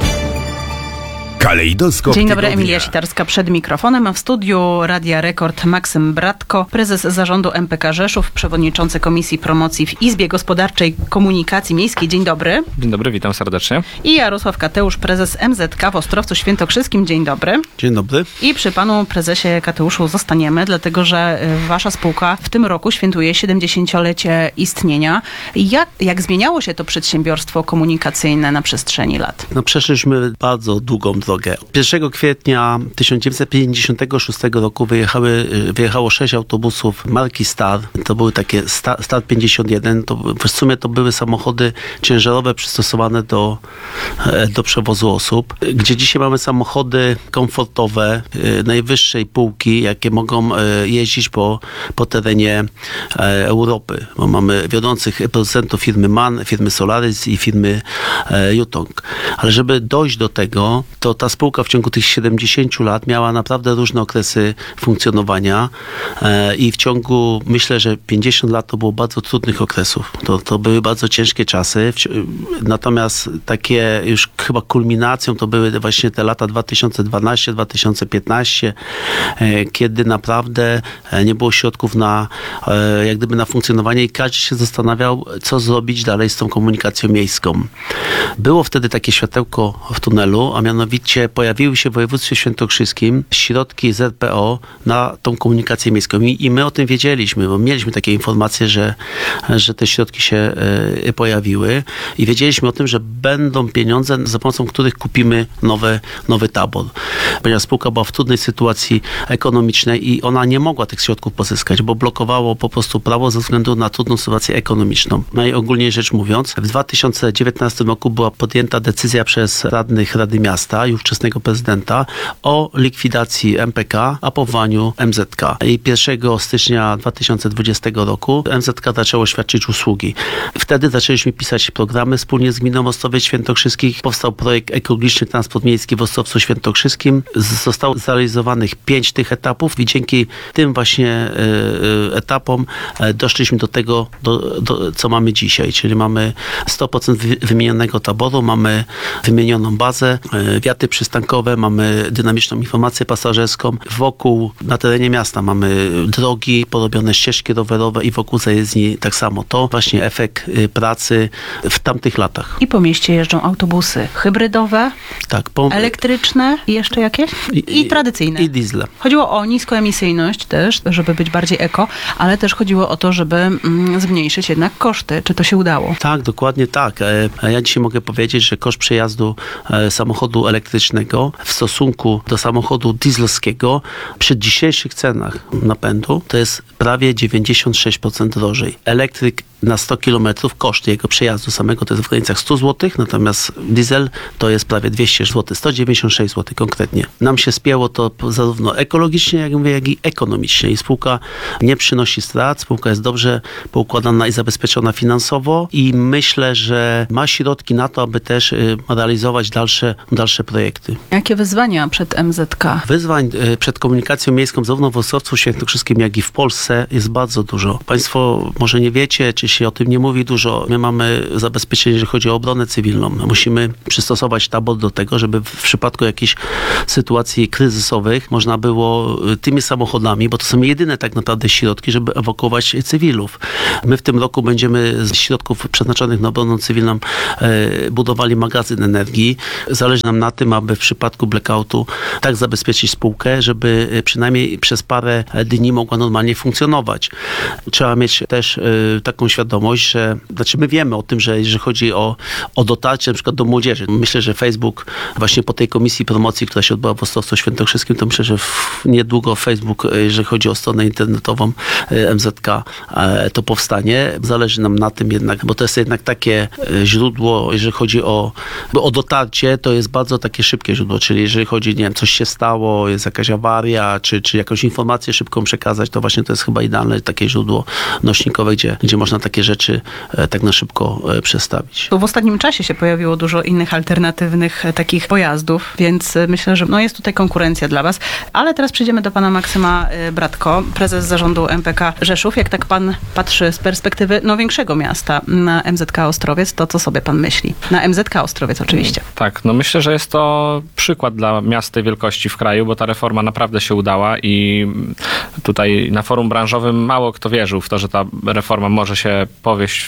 Kalejdoskop Dzień dobry, tygodnia. Emilia Sitarska przed mikrofonem, a w studiu Radia Rekord Maksym Bratko, prezes zarządu MPK Rzeszów, przewodniczący Komisji Promocji w Izbie Gospodarczej Komunikacji Miejskiej. Dzień dobry. Dzień dobry, witam serdecznie. I Jarosław Kateusz, prezes MZK w Ostrowcu Świętokrzyskim. Dzień dobry. Dzień dobry. I przy panu prezesie Kateuszu zostaniemy, dlatego że wasza spółka w tym roku świętuje 70-lecie istnienia. Jak zmieniało się to przedsiębiorstwo komunikacyjne na przestrzeni lat? No, przeszliśmy bardzo długą drogę. 1 kwietnia 1956 roku wyjechało 6 autobusów marki Star. To były takie Star 51. W sumie to były samochody ciężarowe przystosowane do przewozu osób. Gdzie dzisiaj mamy samochody komfortowe, najwyższej półki, jakie mogą jeździć po terenie Europy. Bo mamy wiodących producentów firmy MAN, firmy Solaris i firmy Yutong. Ale żeby dojść do tego, to ta spółka w ciągu tych 70 lat miała naprawdę różne okresy funkcjonowania i w ciągu, myślę, że 50 lat to było bardzo trudnych okresów. To były bardzo ciężkie czasy. Natomiast takie już chyba kulminacją to były właśnie te lata 2012-2015, kiedy naprawdę nie było środków na funkcjonowanie i każdy się zastanawiał, co zrobić dalej z tą komunikacją miejską. Było wtedy takie światełko w tunelu, a mianowicie pojawiły się w województwie świętokrzyskim środki z RPO na tą komunikację miejską. I my o tym wiedzieliśmy, bo mieliśmy takie informacje, że te środki się pojawiły i wiedzieliśmy o tym, że będą pieniądze, za pomocą których kupimy nowy tabor. Ponieważ spółka była w trudnej sytuacji ekonomicznej i ona nie mogła tych środków pozyskać, bo blokowało po prostu prawo ze względu na trudną sytuację ekonomiczną. Najogólniej rzecz mówiąc, w 2019 roku była podjęta decyzja przez radnych Rady Miasta i ówczesnego prezydenta o likwidacji MPK, a powołaniu MZK. I 1 stycznia 2020 roku MZK zaczęło świadczyć usługi. Wtedy zaczęliśmy pisać programy wspólnie z Gminą Ostrowiec Świętokrzyskich. Powstał projekt Ekologiczny Transport Miejski w Ostrowcu Świętokrzyskim. Zostało zrealizowanych 5 tych etapów i dzięki tym właśnie etapom doszliśmy do tego, co mamy dzisiaj. Czyli mamy 100% wymienionego taboru, mamy wymienioną bazę, wiaty przystankowe, mamy dynamiczną informację pasażerską. Wokół, na terenie miasta mamy drogi, porobione ścieżki rowerowe i wokół zajezdni tak samo. To właśnie efekt pracy w tamtych latach. I po mieście jeżdżą autobusy hybrydowe, tak, elektryczne i jeszcze jakieś? I tradycyjne. I diesle. Chodziło o niskoemisyjność też, żeby być bardziej eko, ale też chodziło o to, żeby zmniejszyć jednak koszty. Czy to się udało? Tak, dokładnie tak. Ja dzisiaj mogę powiedzieć, że koszt przejazdu samochodu elektrycznego elektrycznego w stosunku do samochodu dieslowskiego przy dzisiejszych cenach napędu to jest prawie 96% drożej. Elektryk na 100 km koszt jego przejazdu samego to jest w granicach 100 zł, natomiast diesel to jest prawie 200 zł, 196 zł konkretnie. Nam się spięło to zarówno ekologicznie, jak i ekonomicznie i spółka nie przynosi strat, spółka jest dobrze poukładana i zabezpieczona finansowo i myślę, że ma środki na to, aby też realizować dalsze projekty. Jakie wyzwania przed MZK? Wyzwań przed komunikacją miejską zarówno w Ostrowcu Świętokrzyskim, jak i w Polsce jest bardzo dużo. Państwo może nie wiecie, czy się o tym nie mówi dużo. My mamy zabezpieczenie, jeżeli chodzi o obronę cywilną. Musimy przystosować tabor do tego, żeby w przypadku jakichś sytuacji kryzysowych można było tymi samochodami, bo to są jedyne tak naprawdę środki, żeby ewakuować cywilów. My w tym roku będziemy z środków przeznaczonych na obronę cywilną budowali magazyn energii. Zależy nam na tym, aby w przypadku blackoutu tak zabezpieczyć spółkę, żeby przynajmniej przez parę dni mogła normalnie funkcjonować. Trzeba mieć też taką świadomość, że my wiemy o tym, że jeżeli chodzi o dotarcie na przykład do młodzieży. Myślę, że Facebook właśnie po tej komisji promocji, która się odbyła w Ostrowcu Świętokrzyskim, to myślę, że niedługo Facebook, jeżeli chodzi o stronę internetową MZK, to powstanie. Zależy nam na tym jednak, bo to jest jednak takie źródło, jeżeli chodzi o dotarcie, to jest bardzo takie szybkie źródło, czyli jeżeli chodzi, nie wiem, coś się stało, jest jakaś awaria, czy jakąś informację szybką przekazać, to właśnie to jest chyba idealne takie źródło nośnikowe, gdzie można takie rzeczy tak na szybko przestawić. W ostatnim czasie się pojawiło dużo innych alternatywnych takich pojazdów, więc myślę, że jest tutaj konkurencja dla was. Ale teraz przejdziemy do pana Maksyma Bratko, prezes zarządu MPK Rzeszów. Jak tak pan patrzy z perspektywy większego miasta na MZK Ostrowiec, to co sobie pan myśli? Na MZK Ostrowiec oczywiście. Tak, myślę, że jest to przykład dla miast tej wielkości w kraju, bo ta reforma naprawdę się udała i tutaj na forum branżowym mało kto wierzył w to, że ta reforma może się powieść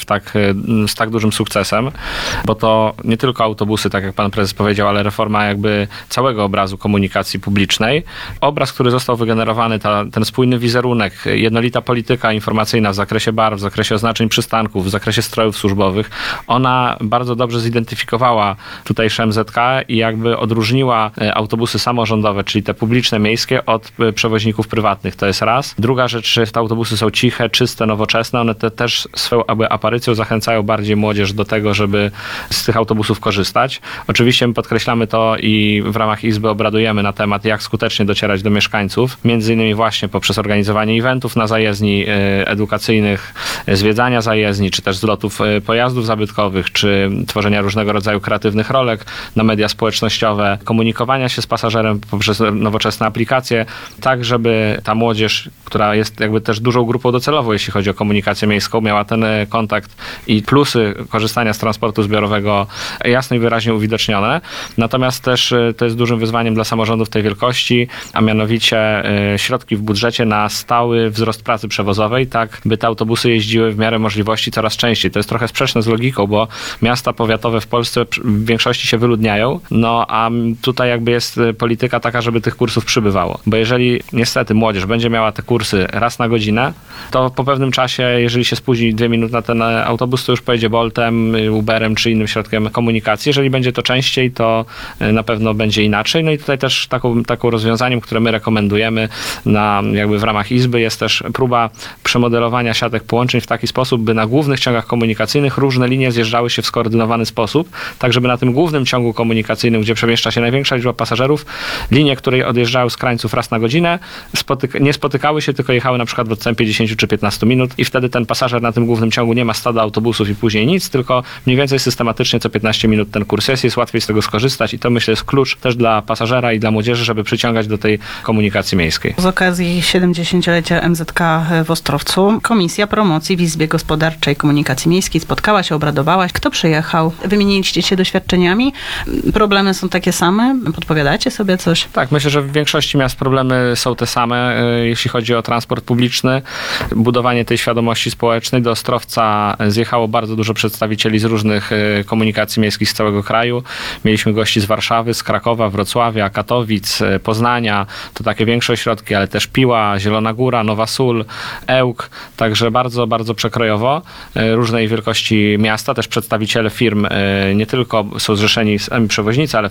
z tak dużym sukcesem, bo to nie tylko autobusy, tak jak pan prezes powiedział, ale reforma jakby całego obrazu komunikacji publicznej. Obraz, który został wygenerowany, ten spójny wizerunek, jednolita polityka informacyjna w zakresie barw, w zakresie oznaczeń przystanków, w zakresie strojów służbowych, ona bardzo dobrze zidentyfikowała tutejsze MZK i jakby odróżniła autobusy samorządowe, czyli te publiczne, miejskie od przewoźników prywatnych. To jest raz. Druga rzecz, że te autobusy są ciche, czyste, nowoczesne. One też swoją aparycją zachęcają bardziej młodzież do tego, żeby z tych autobusów korzystać. Oczywiście my podkreślamy to i w ramach Izby obradujemy na temat, jak skutecznie docierać do mieszkańców. Między innymi właśnie poprzez organizowanie eventów na zajezdni edukacyjnych, zwiedzania zajezdni, czy też zlotów pojazdów zabytkowych, czy tworzenia różnego rodzaju kreatywnych rolek na media społecznościowe, komunikowania się z pasażerem poprzez nowoczesne aplikacje, tak żeby ta młodzież, która jest jakby też dużą grupą docelową, jeśli chodzi o komunikację miejską, miała ten kontakt i plusy korzystania z transportu zbiorowego jasno i wyraźnie uwidocznione. Natomiast też to jest dużym wyzwaniem dla samorządów tej wielkości, a mianowicie środki w budżecie na stały wzrost pracy przewozowej, tak by te autobusy jeździły w miarę możliwości coraz częściej. To jest trochę sprzeczne z logiką, bo miasta powiatowe w Polsce w większości się wyludniają, a tutaj jakby jest polityka taka, żeby tych kursów przybywało. Bo jeżeli niestety młodzież będzie miała te kursy raz na godzinę, to po pewnym czasie, jeżeli się spóźni 2 minuty na ten autobus, to już pojedzie Boltem, Uberem czy innym środkiem komunikacji. Jeżeli będzie to częściej, to na pewno będzie inaczej. I tutaj też taką rozwiązaniem, które my rekomendujemy jakby w ramach Izby, jest też próba przemodelowania siatek połączeń w taki sposób, by na głównych ciągach komunikacyjnych różne linie zjeżdżały się w skoordynowany sposób, tak żeby na tym głównym ciągu komunikacyjnym, gdzie przemieszcza się największa liczba pasażerów, linie, które odjeżdżały z krańców raz na godzinę, nie spotykały się, tylko jechały na przykład w odstępie 10 czy 15 minut i wtedy ten pasażer na tym głównym ciągu nie ma stada autobusów i później nic, tylko mniej więcej systematycznie co 15 minut ten kurs jest łatwiej z tego skorzystać i to myślę jest klucz też dla pasażera i dla młodzieży, żeby przyciągać do tej komunikacji miejskiej. Z okazji 70-lecia MZK w Ostrowcu Komisja Promocji w Izbie Gospodarczej Komunikacji Miejskiej spotkała się, obradowała. Kto przyjechał? Wymieniliście się doświadczeniami? Problemy są takie same? Podpowiadacie sobie coś? Tak, myślę, że w większości miast problemy są te same, jeśli chodzi o transport publiczny. Budowanie tej świadomości społecznej. Do Ostrowca zjechało bardzo dużo przedstawicieli z różnych komunikacji miejskich z całego kraju. Mieliśmy gości z Warszawy, z Krakowa, Wrocławia, Katowic, Poznania. To takie większe ośrodki, ale też Piła, Zielona Góra, Nowa Sól, Ełk. Także bardzo, bardzo przekrojowo. Różnej wielkości miasta, też przedstawiciele firm nie tylko są zrzeszeni sami przewoźnicy, ale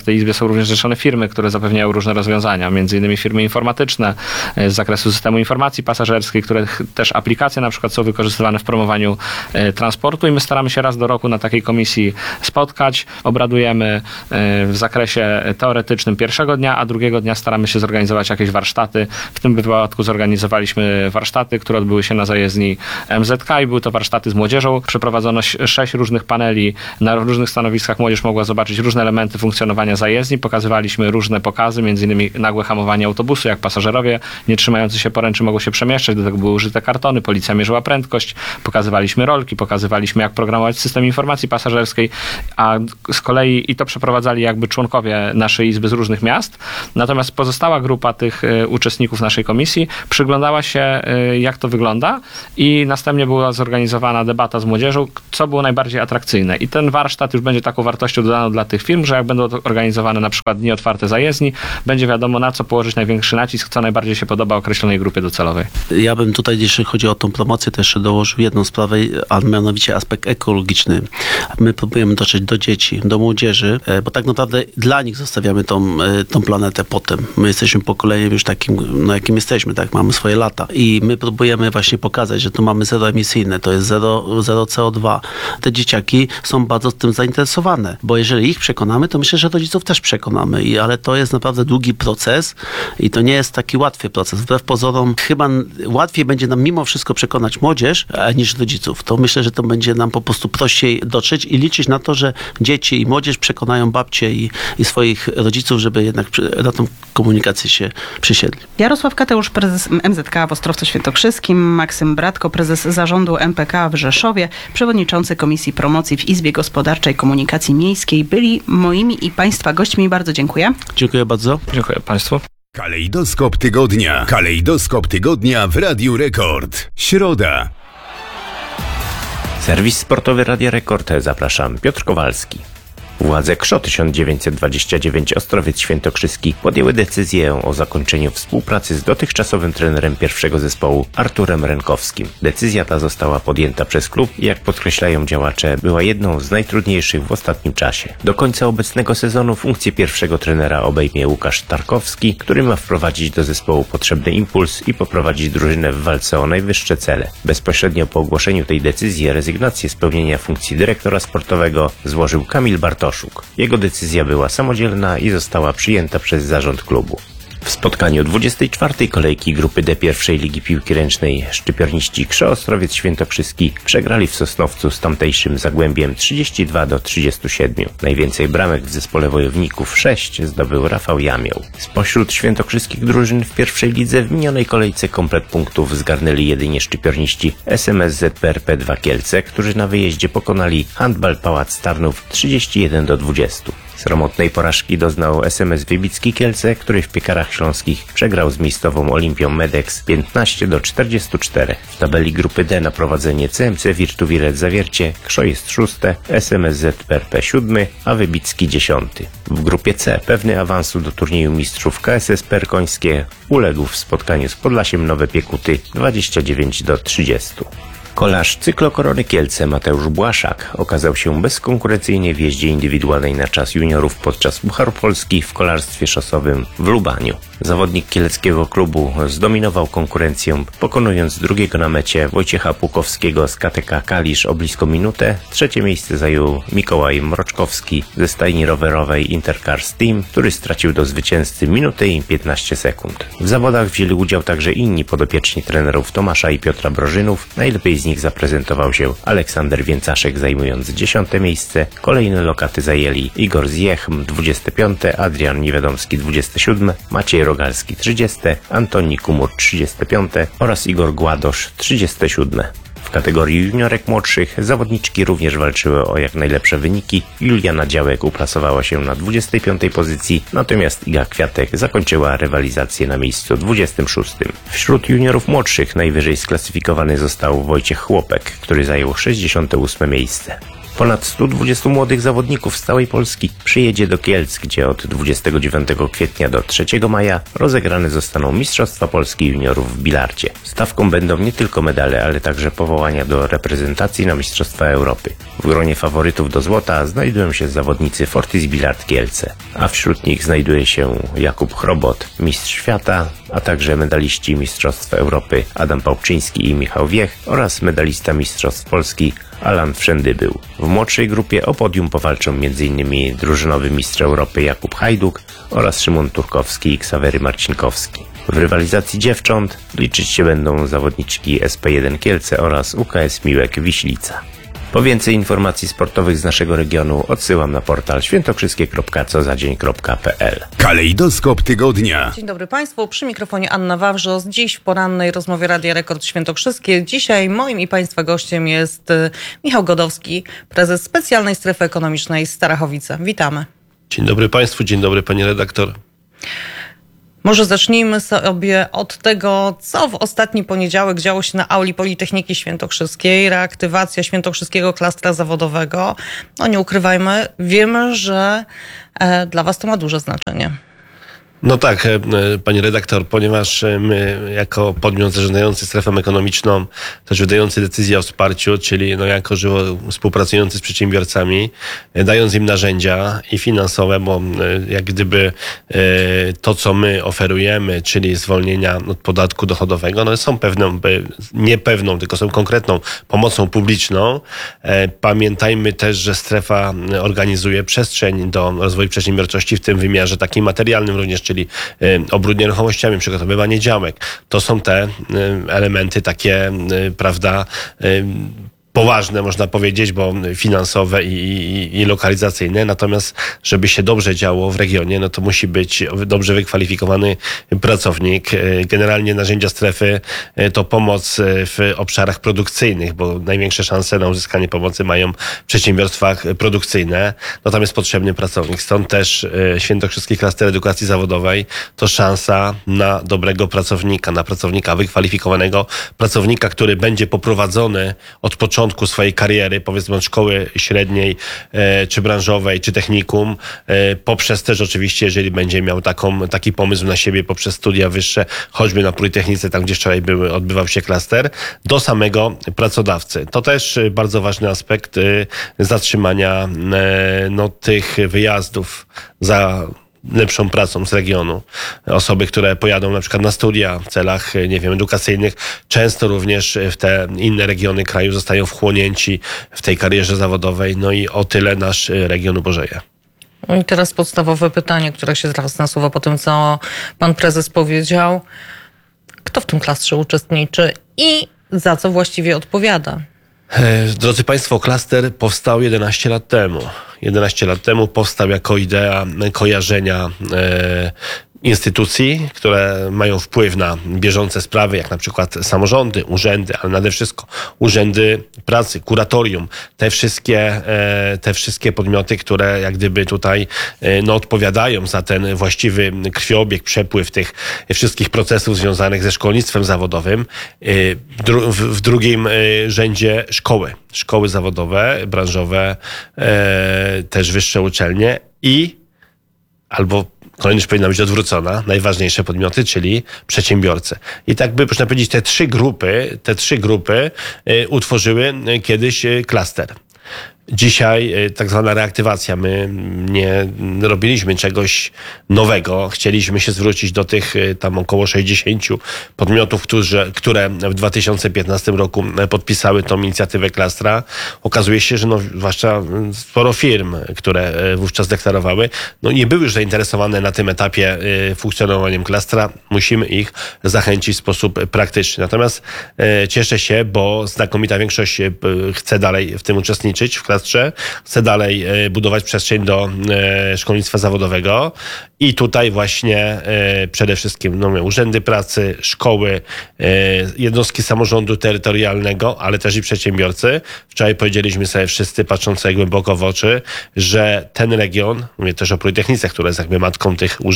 W tej izbie są również zrzeszone firmy, które zapewniają różne rozwiązania, między innymi firmy informatyczne z zakresu systemu informacji pasażerskiej, które też aplikacje na przykład są wykorzystywane w promowaniu transportu i my staramy się raz do roku na takiej komisji spotkać. Obradujemy w zakresie teoretycznym pierwszego dnia, a drugiego dnia staramy się zorganizować jakieś warsztaty. W tym wypadku zorganizowaliśmy warsztaty, które odbyły się na zajezdni MZK i były to warsztaty z młodzieżą. Przeprowadzono 6 różnych paneli. Na różnych stanowiskach młodzież mogła zobaczyć różne elementy funkcjonowania zajezdni. Pokazywaliśmy różne pokazy, między innymi nagłe hamowanie autobusu, jak pasażerowie nie trzymający się poręczy mogą się przemieszczać. Do tego były użyte kartony, policja mierzyła prędkość. Pokazywaliśmy rolki, pokazywaliśmy, jak programować system informacji pasażerskiej, a z kolei i to przeprowadzali jakby członkowie naszej izby z różnych miast. Natomiast pozostała grupa tych uczestników naszej komisji przyglądała się, jak to wygląda i następnie była zorganizowana debata z młodzieżą, co było najbardziej atrakcyjne. I ten warsztat już będzie taką wartością dodaną dla tych firm, że jak będą organizowane na przykład dni otwarte zajezdni, będzie wiadomo, na co położyć największy nacisk, co najbardziej się podoba określonej grupie docelowej. Ja bym tutaj, jeśli chodzi o tą promocję, też dołożył jedną sprawę, a mianowicie aspekt ekologiczny. My próbujemy dotrzeć do dzieci, do młodzieży, bo tak naprawdę dla nich zostawiamy tą planetę potem. My jesteśmy pokoleniem już takim, no jakim jesteśmy, tak, mamy swoje lata i my próbujemy właśnie pokazać, że tu mamy zeroemisyjne, to jest zero CO2. Te dzieciaki są bardzo tym zainteresowane, bo jeżeli ich przekonamy, to myślę, że rodziców też przekonamy, ale to jest naprawdę długi proces i to nie jest taki łatwy proces. Wbrew pozorom chyba łatwiej będzie nam mimo wszystko przekonać młodzież niż rodziców. To myślę, że to będzie nam po prostu prościej dotrzeć i liczyć na to, że dzieci i młodzież przekonają babcie i swoich rodziców, żeby jednak na tą komunikację się przysiedli. Jarosław Kateusz, prezes MZK w Ostrowcu Świętokrzyskim, Maksym Bratko, prezes zarządu MPK w Rzeszowie, przewodniczący Komisji Promocji w Izbie Gospodarczej Komunikacji Miejskiej byli moimi i Państwa gośćmi. Bardzo dziękuję. Dziękuję bardzo. Dziękuję Państwu. Kalejdoskop tygodnia. Kalejdoskop tygodnia w Radiu Rekord. Środa. Serwis sportowy Radia Rekord. Zapraszam, Piotr Kowalski. Władze KSZO 1929 Ostrowiec Świętokrzyski podjęły decyzję o zakończeniu współpracy z dotychczasowym trenerem pierwszego zespołu Arturem Rękowskim. Decyzja ta została podjęta przez klub i jak podkreślają działacze, była jedną z najtrudniejszych w ostatnim czasie. Do końca obecnego sezonu funkcję pierwszego trenera obejmie Łukasz Tarkowski, który ma wprowadzić do zespołu potrzebny impuls i poprowadzić drużynę w walce o najwyższe cele. Bezpośrednio po ogłoszeniu tej decyzji rezygnację z pełnienia funkcji dyrektora sportowego złożył Kamil Bartoszuk. Jego decyzja była samodzielna i została przyjęta przez zarząd klubu. W spotkaniu 24. kolejki grupy D pierwszej Ligi Piłki Ręcznej szczypiorniści KSZO Ostrowiec Świętokrzyski przegrali w Sosnowcu z tamtejszym Zagłębiem 32-37. Najwięcej bramek w zespole wojowników 6 zdobył Rafał Jamioł. Spośród świętokrzyskich drużyn w pierwszej lidze w minionej kolejce komplet punktów zgarnęli jedynie szczypiorniści SMS ZPRP 2 Kielce, którzy na wyjeździe pokonali Handball Pałac Tarnów 31-20. Sromotnej porażki doznał SMS Wybicki Kielce, który w Piekarach Śląskich przegrał z miejscową Olimpią Medex 15-44. W tabeli grupy D na prowadzenie CMC Wirtuwiret Zawiercie KSZO jest 6, SMS ZPRP 7, a Wybicki 10. W grupie C pewny awansu do turnieju mistrzów KSS Perkońskie uległ w spotkaniu z Podlasiem Nowe Piekuty 29-30. Kolarz cyklokorony Kielce Mateusz Błaszak okazał się bezkonkurencyjnie w jeździe indywidualnej na czas juniorów podczas Pucharu Polski w kolarstwie szosowym w Lubaniu. Zawodnik kieleckiego klubu zdominował konkurencję, pokonując drugiego na mecie Wojciecha Płukowskiego z KTK Kalisz o blisko minutę. Trzecie miejsce zajął Mikołaj Mroczkowski ze stajni rowerowej Intercars Team, który stracił do zwycięzcy minutę i 15 sekund. W zawodach wzięli udział także inni podopieczni trenerów Tomasza i Piotra Brożynów. Najlepiej z nich zaprezentował się Aleksander Więcaszek, zajmując 10. miejsce. Kolejne lokaty zajęli Igor Zjechm 25, Adrian Niewiadomski 27, Maciej Rogalski 30, Antoni Kumur 35 oraz Igor Gładosz 37. W kategorii juniorek młodszych zawodniczki również walczyły o jak najlepsze wyniki. Juliana Działek uplasowała się na 25. pozycji, natomiast Iga Kwiatek zakończyła rywalizację na miejscu 26. Wśród juniorów młodszych najwyżej sklasyfikowany został Wojciech Chłopek, który zajął 68. miejsce. Ponad 120 młodych zawodników z całej Polski przyjedzie do Kielc, gdzie od 29 kwietnia do 3 maja rozegrane zostaną Mistrzostwa Polski Juniorów w bilardzie. Stawką będą nie tylko medale, ale także powołania do reprezentacji na Mistrzostwa Europy. W gronie faworytów do złota znajdują się zawodnicy Fortis Bilard Kielce, a wśród nich znajduje się Jakub Chrobot, mistrz świata, a także medaliści Mistrzostw Europy Adam Pałczyński i Michał Wiech oraz medalista Mistrzostw Polski Alan Wszędybył. W młodszej grupie o podium powalczą m.in. drużynowy mistrz Europy Jakub Hajduk oraz Szymon Turkowski i Ksawery Marcinkowski. W rywalizacji dziewcząt liczyć się będą zawodniczki SP1 Kielce oraz UKS Miłek Wiślica. Po więcej informacji sportowych z naszego regionu odsyłam na portal świętokrzyskie.cozadzień.pl. Kalejdoskop tygodnia. Dzień dobry Państwu, przy mikrofonie Anna Wawrzos. Dziś w porannej rozmowie Radia Rekord Świętokrzyskie. Dzisiaj moim i Państwa gościem jest Michał Godowski, prezes Specjalnej Strefy Ekonomicznej Starachowice. Witamy. Dzień dobry Państwu, dzień dobry Pani redaktor. Może zacznijmy sobie od tego, co w ostatni poniedziałek działo się na auli Politechniki Świętokrzyskiej. Reaktywacja Świętokrzyskiego Klastra Zawodowego. No nie ukrywajmy, wiemy, że dla Was to ma duże znaczenie. No tak, pani redaktor, ponieważ my jako podmiot zarządzający strefą ekonomiczną, też wydający decyzję o wsparciu, czyli jako żywo współpracujący z przedsiębiorcami, dając im narzędzia i finansowe, bo jak gdyby to, co my oferujemy, czyli zwolnienia od podatku dochodowego, są nie pewną, tylko są konkretną pomocą publiczną. Pamiętajmy też, że strefa organizuje przestrzeń do rozwoju przedsiębiorczości w tym wymiarze takim materialnym również, czyli obrót nieruchomościami, przygotowywanie działek. To są te elementy takie, prawda, poważne, można powiedzieć, bo finansowe i lokalizacyjne. Natomiast, żeby się dobrze działo w regionie, to musi być dobrze wykwalifikowany pracownik. Generalnie narzędzia strefy to pomoc w obszarach produkcyjnych, bo największe szanse na uzyskanie pomocy mają w przedsiębiorstwach produkcyjne. Tam jest potrzebny pracownik. Stąd też Świętokrzyski Klaster Edukacji Zawodowej to szansa na dobrego pracownika, na pracownika wykwalifikowanego, pracownika, który będzie poprowadzony od początku swojej kariery, powiedzmy od szkoły średniej, czy branżowej, czy technikum, poprzez też oczywiście, jeżeli będzie miał taki pomysł na siebie, poprzez studia wyższe, choćby na Politechnice, tam gdzie wczoraj odbywał się klaster, do samego pracodawcy. To też bardzo ważny aspekt zatrzymania tych wyjazdów za lepszą pracą z regionu. Osoby, które pojadą na przykład na studia w celach, edukacyjnych, często również w te inne regiony kraju zostają wchłonięci w tej karierze zawodowej. I o tyle nasz region ubożeje. I teraz podstawowe pytanie, które się zaraz nasuwa po tym, co pan prezes powiedział. Kto w tym klastrze uczestniczy i za co właściwie odpowiada? Drodzy Państwo, klaster powstał 11 lat temu. 11 lat temu powstał jako idea kojarzenia instytucji, które mają wpływ na bieżące sprawy, jak na przykład samorządy, urzędy, ale nade wszystko urzędy pracy, kuratorium, te wszystkie podmioty, które jak gdyby tutaj odpowiadają za ten właściwy krwiobieg, przepływ tych wszystkich procesów związanych ze szkolnictwem zawodowym. W drugim rzędzie szkoły zawodowe, branżowe, też wyższe uczelnie albo kolejność powinna być odwrócona, najważniejsze podmioty, czyli przedsiębiorcy. I tak by, można powiedzieć, te trzy grupy utworzyły kiedyś klaster. Dzisiaj tak zwana reaktywacja. My nie robiliśmy czegoś nowego. Chcieliśmy się zwrócić do tych tam około 60 podmiotów, które w 2015 roku podpisały tą inicjatywę klastra. Okazuje się, że zwłaszcza sporo firm, które wówczas deklarowały, nie były już zainteresowane na tym etapie funkcjonowaniem klastra. Musimy ich zachęcić w sposób praktyczny. Natomiast cieszę się, bo znakomita większość chce dalej w tym uczestniczyć w klastrze, chce dalej budować przestrzeń do szkolnictwa zawodowego i tutaj właśnie przede wszystkim urzędy pracy, szkoły, jednostki samorządu terytorialnego, ale też i przedsiębiorcy. Wczoraj powiedzieliśmy sobie wszyscy, patrząc sobie głęboko w oczy, że ten region, mówię też o Politechnice, która jest jakby matką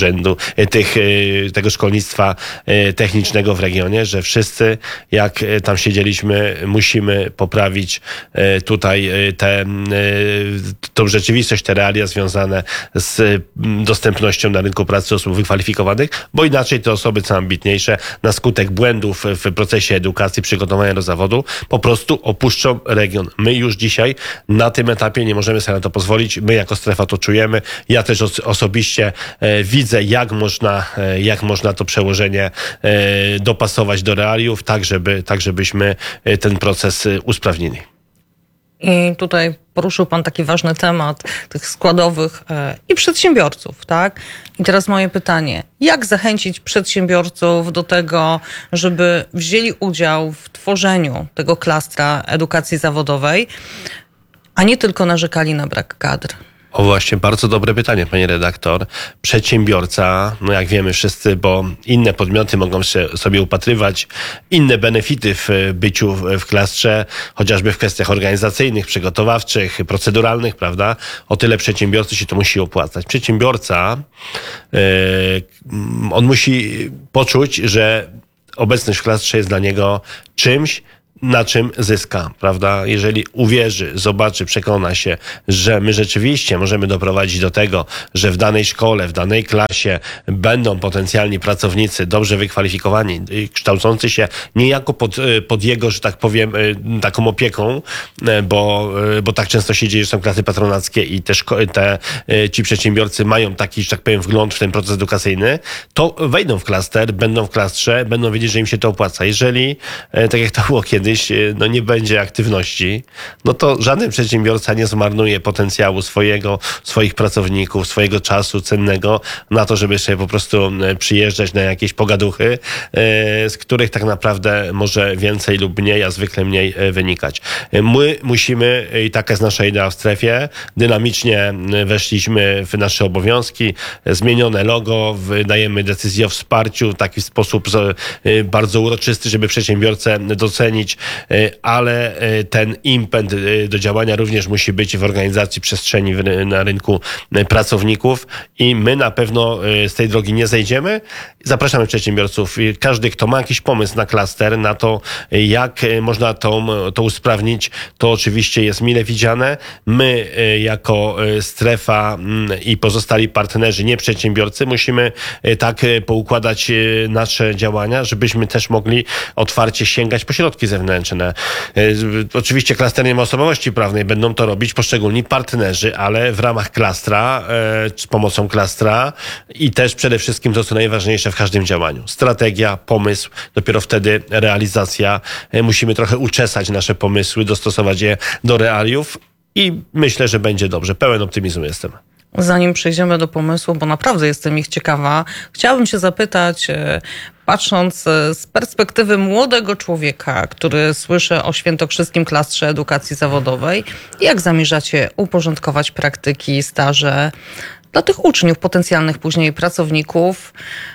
tego szkolnictwa technicznego w regionie, że wszyscy, jak tam siedzieliśmy, musimy poprawić tutaj te tą rzeczywistość, te realia związane z dostępnością na rynku pracy osób wykwalifikowanych, bo inaczej te osoby co ambitniejsze na skutek błędów w procesie edukacji, przygotowania do zawodu po prostu opuszczą region. My już dzisiaj na tym etapie nie możemy sobie na to pozwolić. My jako strefa to czujemy. Ja też osobiście widzę, jak można to przełożenie dopasować do realiów, tak żebyśmy ten proces usprawnili. I tutaj poruszył Pan taki ważny temat tych składowych i przedsiębiorców, tak? I teraz moje pytanie. Jak zachęcić przedsiębiorców do tego, żeby wzięli udział w tworzeniu tego klastra edukacji zawodowej, a nie tylko narzekali na brak kadr? O właśnie, bardzo dobre pytanie, pani redaktor. Przedsiębiorca, no jak wiemy wszyscy, bo inne podmioty mogą sobie upatrywać inne benefity w byciu w klastrze, chociażby w kwestiach organizacyjnych, przygotowawczych, proceduralnych, prawda? O tyle przedsiębiorcy się to musi opłacać. Przedsiębiorca, on musi poczuć, że obecność w klastrze jest dla niego czymś, na czym zyska, prawda? Jeżeli uwierzy, zobaczy, przekona się, że my rzeczywiście możemy doprowadzić do tego, że w danej szkole, w danej klasie będą potencjalni pracownicy dobrze wykwalifikowani, kształcący się niejako pod jego, że tak powiem, taką opieką, bo tak często się dzieje, że są klasy patronackie i ci przedsiębiorcy mają taki, że tak powiem, wgląd w ten proces edukacyjny, to wejdą w klaster, będą w klastrze, będą wiedzieć, że im się to opłaca. Jeżeli, tak jak to było kiedyś, no nie będzie aktywności, no to żaden przedsiębiorca nie zmarnuje potencjału swoich pracowników, swojego czasu cennego na to, żeby sobie po prostu przyjeżdżać na jakieś pogaduchy, z których tak naprawdę może więcej lub mniej, a zwykle mniej wynikać. My musimy, i taka jest nasza idea w strefie, dynamicznie weszliśmy w nasze obowiązki, zmienione logo, wydajemy decyzję o wsparciu w taki sposób bardzo uroczysty, żeby przedsiębiorcę docenić, ale ten impet do działania również musi być w organizacji przestrzeni na rynku pracowników i my na pewno z tej drogi nie zejdziemy. Zapraszamy przedsiębiorców. Każdy, kto ma jakiś pomysł na klaster, na to, jak można to usprawnić, to oczywiście jest mile widziane. My jako strefa i pozostali partnerzy, nie przedsiębiorcy, musimy tak poukładać nasze działania, żebyśmy też mogli otwarcie sięgać po środki zewnętrzne. Oczywiście klaster nie ma osobowości prawnej, będą to robić poszczególni partnerzy, ale w ramach klastra, z pomocą klastra i też przede wszystkim to, co najważniejsze w każdym działaniu. Strategia, pomysł, dopiero wtedy realizacja. Musimy trochę uczesać nasze pomysły, dostosować je do realiów i myślę, że będzie dobrze. Pełen optymizmu jestem. Zanim przejdziemy do pomysłu, bo naprawdę jestem ich ciekawa, chciałabym się zapytać, patrząc z perspektywy młodego człowieka, który słyszy o świętokrzyskim klastrze edukacji zawodowej, jak zamierzacie uporządkować praktyki, staże dla tych uczniów, potencjalnych później pracowników,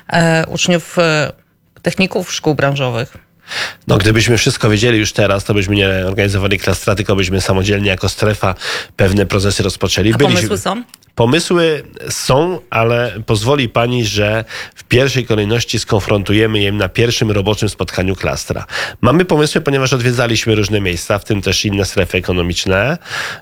uczniów techników szkół branżowych? No, gdybyśmy wszystko wiedzieli już teraz, to byśmy nie organizowali klastra, tylko byśmy samodzielnie jako strefa pewne procesy rozpoczęli. A pomysły są? Pomysły są, ale pozwoli pani, że w pierwszej kolejności skonfrontujemy je na pierwszym roboczym spotkaniu klastra. Mamy pomysły, ponieważ odwiedzaliśmy różne miejsca, w tym też inne strefy ekonomiczne.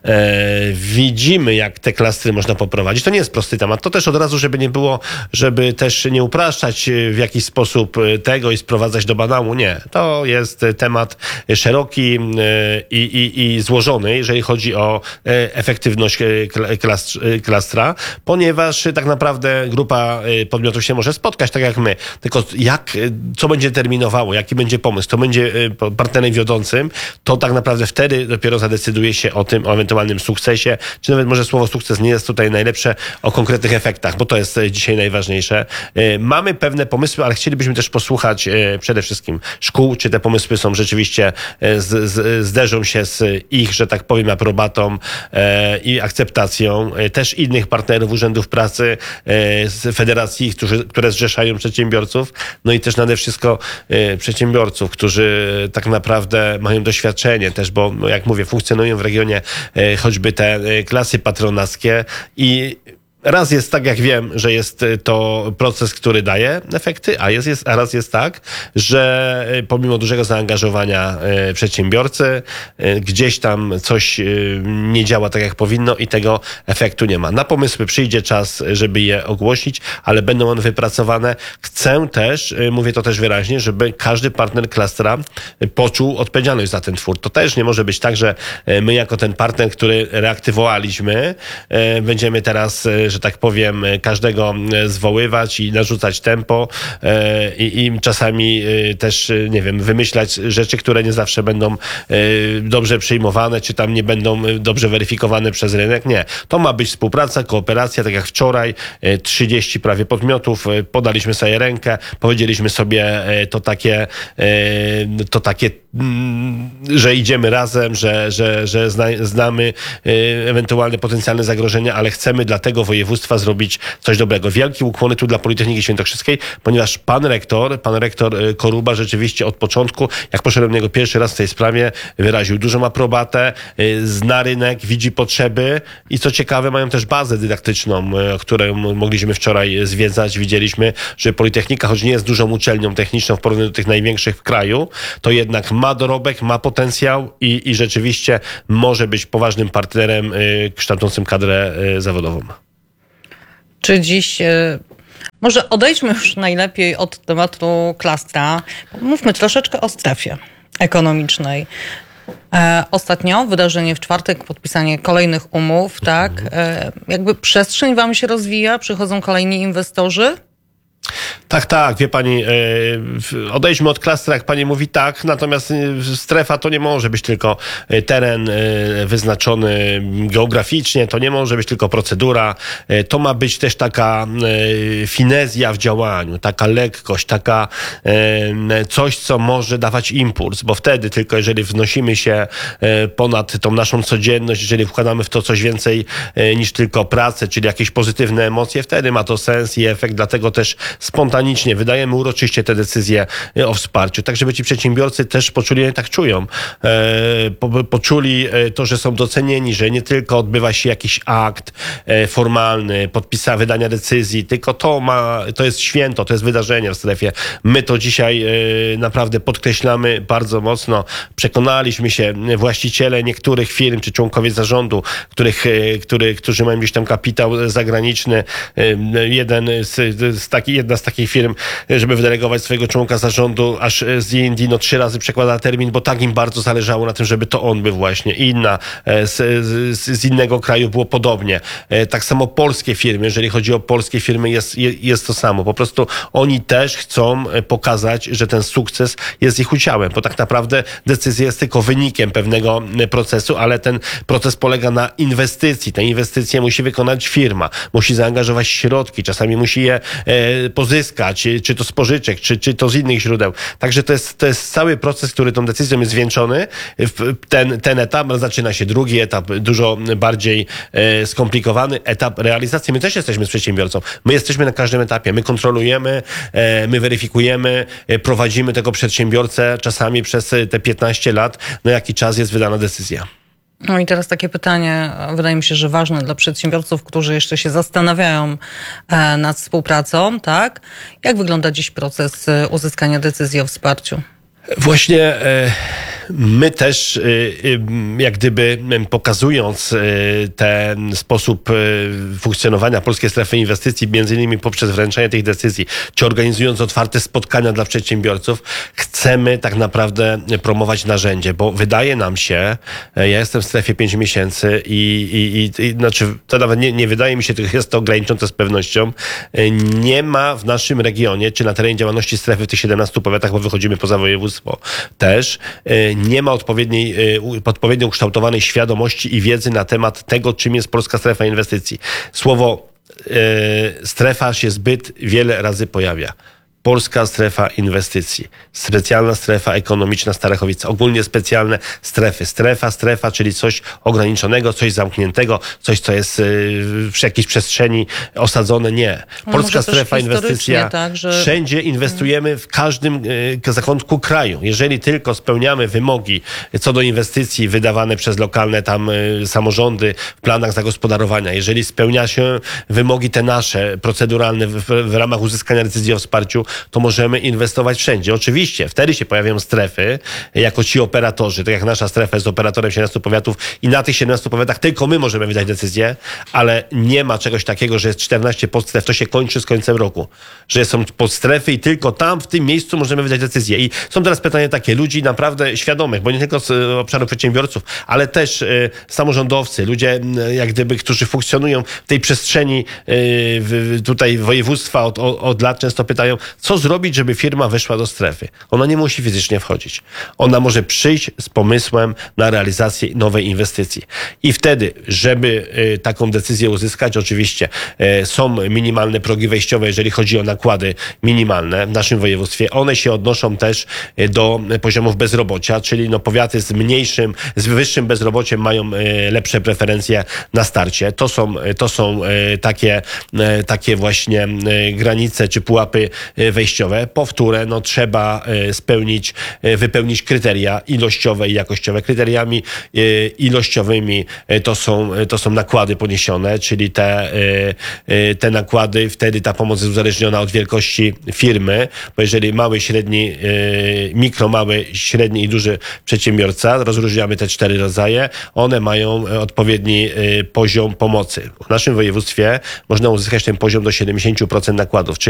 Widzimy, jak te klastry można poprowadzić. To nie jest prosty temat. To też od razu, żeby nie było, żeby też nie upraszczać w jakiś sposób tego i sprowadzać do banału. Nie. To jest temat szeroki i złożony, jeżeli chodzi o efektywność klastra, ponieważ tak naprawdę grupa podmiotów się może spotkać, tak jak my. Tylko co będzie terminowało, jaki będzie pomysł, kto będzie partnerem wiodącym, to tak naprawdę wtedy dopiero zadecyduje się o tym, o ewentualnym sukcesie, czy nawet może słowo sukces nie jest tutaj najlepsze, o konkretnych efektach, bo to jest dzisiaj najważniejsze. Mamy pewne pomysły, ale chcielibyśmy też posłuchać przede wszystkim szkół, czy te pomysły są rzeczywiście, zderzą się z ich, że tak powiem, aprobatą i akceptacją. Też innych partnerów, urzędów pracy, z federacji, które zrzeszają przedsiębiorców, no i też nade wszystko przedsiębiorców, którzy tak naprawdę mają doświadczenie też, bo jak mówię, funkcjonują w regionie choćby te klasy patronackie i Raz jest tak, jak wiem, że jest to proces, który daje efekty, a raz jest tak, że pomimo dużego zaangażowania przedsiębiorcy, gdzieś tam coś nie działa tak, jak powinno i tego efektu nie ma. Na pomysły przyjdzie czas, żeby je ogłosić, ale będą one wypracowane. Chcę też, mówię to też wyraźnie, żeby każdy partner klastra poczuł odpowiedzialność za ten twór. To też nie może być tak, że my jako ten partner, który reaktywowaliśmy, będziemy teraz, że tak powiem, każdego zwoływać i narzucać tempo i czasami też, nie wiem, wymyślać rzeczy, które nie zawsze będą dobrze przyjmowane, czy tam nie będą dobrze weryfikowane przez rynek. Nie. To ma być współpraca, kooperacja, tak jak wczoraj, 30 prawie podmiotów, podaliśmy sobie rękę, powiedzieliśmy sobie to takie, że idziemy razem, że znamy ewentualne potencjalne zagrożenia, ale chcemy dla tego województwa zrobić coś dobrego. Wielkie ukłony tu dla Politechniki Świętokrzyskiej, ponieważ pan rektor Koruba rzeczywiście od początku, jak poszedłem do niego pierwszy raz w tej sprawie, wyraził dużą aprobatę, zna rynek, widzi potrzeby i co ciekawe, mają też bazę dydaktyczną, którą mogliśmy wczoraj zwiedzać. Widzieliśmy, że Politechnika, choć nie jest dużą uczelnią techniczną w porównaniu do tych największych w kraju, to jednak ma dorobek, ma potencjał i rzeczywiście może być poważnym partnerem kształcącym kadrę zawodową. Czy dziś... Może odejdźmy już najlepiej od tematu klastra. Mówmy troszeczkę o strefie ekonomicznej. Ostatnio wydarzenie w czwartek, podpisanie kolejnych umów, tak? Jakby przestrzeń wam się rozwija, przychodzą kolejni inwestorzy? Tak, wie pani, odejdźmy od klastra, jak pani mówi, tak, natomiast strefa to nie może być tylko teren wyznaczony geograficznie, to nie może być tylko procedura, to ma być też taka finezja w działaniu, taka lekkość, taka coś, co może dawać impuls, bo wtedy tylko jeżeli wznosimy się ponad tą naszą codzienność, jeżeli wkładamy w to coś więcej niż tylko pracę, czyli jakieś pozytywne emocje, wtedy ma to sens i efekt, dlatego też spontanicznie wydajemy uroczyście te decyzje o wsparciu, tak żeby ci przedsiębiorcy też poczuli, tak czują, poczuli to, że są docenieni, że nie tylko odbywa się jakiś akt formalny, wydania decyzji, tylko to jest święto, to jest wydarzenie w strefie. My to dzisiaj naprawdę podkreślamy bardzo mocno. Przekonaliśmy się, właściciele niektórych firm, czy członkowie zarządu, którzy mają gdzieś tam kapitał zagraniczny, jedna z takich firm, żeby wydelegować swojego członka zarządu aż z Indii, 3 razy przekłada termin, bo tak im bardzo zależało na tym, żeby to on był właśnie. Inna z innego kraju było podobnie. Tak samo polskie firmy, jeżeli chodzi o polskie firmy, jest to samo. Po prostu oni też chcą pokazać, że ten sukces jest ich udziałem, bo tak naprawdę decyzja jest tylko wynikiem pewnego procesu, ale ten proces polega na inwestycji. Te inwestycje musi wykonać firma, musi zaangażować środki, czasami musi je pozyskać, czy to z pożyczek, czy to z innych źródeł. Także to jest cały proces, który tą decyzją jest zwieńczony. Ten etap, zaczyna się drugi etap, dużo bardziej skomplikowany etap realizacji. My też jesteśmy z przedsiębiorcą. My jesteśmy na każdym etapie. My kontrolujemy, my weryfikujemy, prowadzimy tego przedsiębiorcę czasami przez te 15 lat, na jaki czas jest wydana decyzja. No i teraz takie pytanie, wydaje mi się, że ważne dla przedsiębiorców, którzy jeszcze się zastanawiają nad współpracą, tak? Jak wygląda dziś proces uzyskania decyzji o wsparciu? Właśnie my też, jak gdyby pokazując ten sposób funkcjonowania Polskiej Strefy Inwestycji, między innymi poprzez wręczanie tych decyzji, czy organizując otwarte spotkania dla przedsiębiorców, chcemy tak naprawdę promować narzędzie, bo wydaje nam się, ja jestem w strefie 5 miesięcy i znaczy, to nawet nie wydaje mi się, tylko jest to ograniczone z pewnością, nie ma w naszym regionie, czy na terenie działalności strefy w tych 17 powiatach, bo wychodzimy poza województwo też, nie ma odpowiednio ukształtowanej świadomości i wiedzy na temat tego, czym jest Polska Strefa Inwestycji. Słowo strefa się zbyt wiele razy pojawia. Polska Strefa Inwestycji, specjalna strefa ekonomiczna Starachowice, ogólnie specjalne strefy. Strefa, czyli coś ograniczonego, coś zamkniętego, coś, co jest w jakiejś przestrzeni osadzone. Nie. Polska Strefa Inwestycja, tak, że... wszędzie inwestujemy w każdym zakątku kraju. Jeżeli tylko spełniamy wymogi co do inwestycji wydawane przez lokalne tam samorządy w planach zagospodarowania, jeżeli spełnia się wymogi te nasze, proceduralne w ramach uzyskania decyzji o wsparciu, to możemy inwestować wszędzie. Oczywiście, wtedy się pojawiają strefy, jako ci operatorzy, tak jak nasza strefa jest operatorem 17 powiatów i na tych 17 powiatach tylko my możemy wydać decyzję, ale nie ma czegoś takiego, że jest 14 podstref, to się kończy z końcem roku. Że są podstrefy i tylko tam, w tym miejscu możemy wydać decyzję. I są teraz pytania takie, ludzi naprawdę świadomych, bo nie tylko z obszaru przedsiębiorców, ale też samorządowcy, ludzie jak gdyby, którzy funkcjonują w tej przestrzeni tutaj województwa od lat, często pytają, co zrobić, żeby firma weszła do strefy. Ona nie musi fizycznie wchodzić. Ona może przyjść z pomysłem na realizację nowej inwestycji. I wtedy, żeby taką decyzję uzyskać, oczywiście są minimalne progi wejściowe, jeżeli chodzi o nakłady minimalne w naszym województwie. One się odnoszą też do poziomów bezrobocia, czyli powiaty z wyższym bezrobociem mają lepsze preferencje na starcie. To są takie właśnie granice czy pułapy wejściowe, po które trzeba wypełnić kryteria ilościowe i jakościowe. Kryteriami ilościowymi to są nakłady poniesione, czyli te nakłady, wtedy ta pomoc jest uzależniona od wielkości firmy, bo jeżeli mały, średni, mały, średni i duży przedsiębiorca, rozróżniamy te 4 rodzaje, one mają odpowiedni poziom pomocy. W naszym województwie można uzyskać ten poziom do 70% nakładów,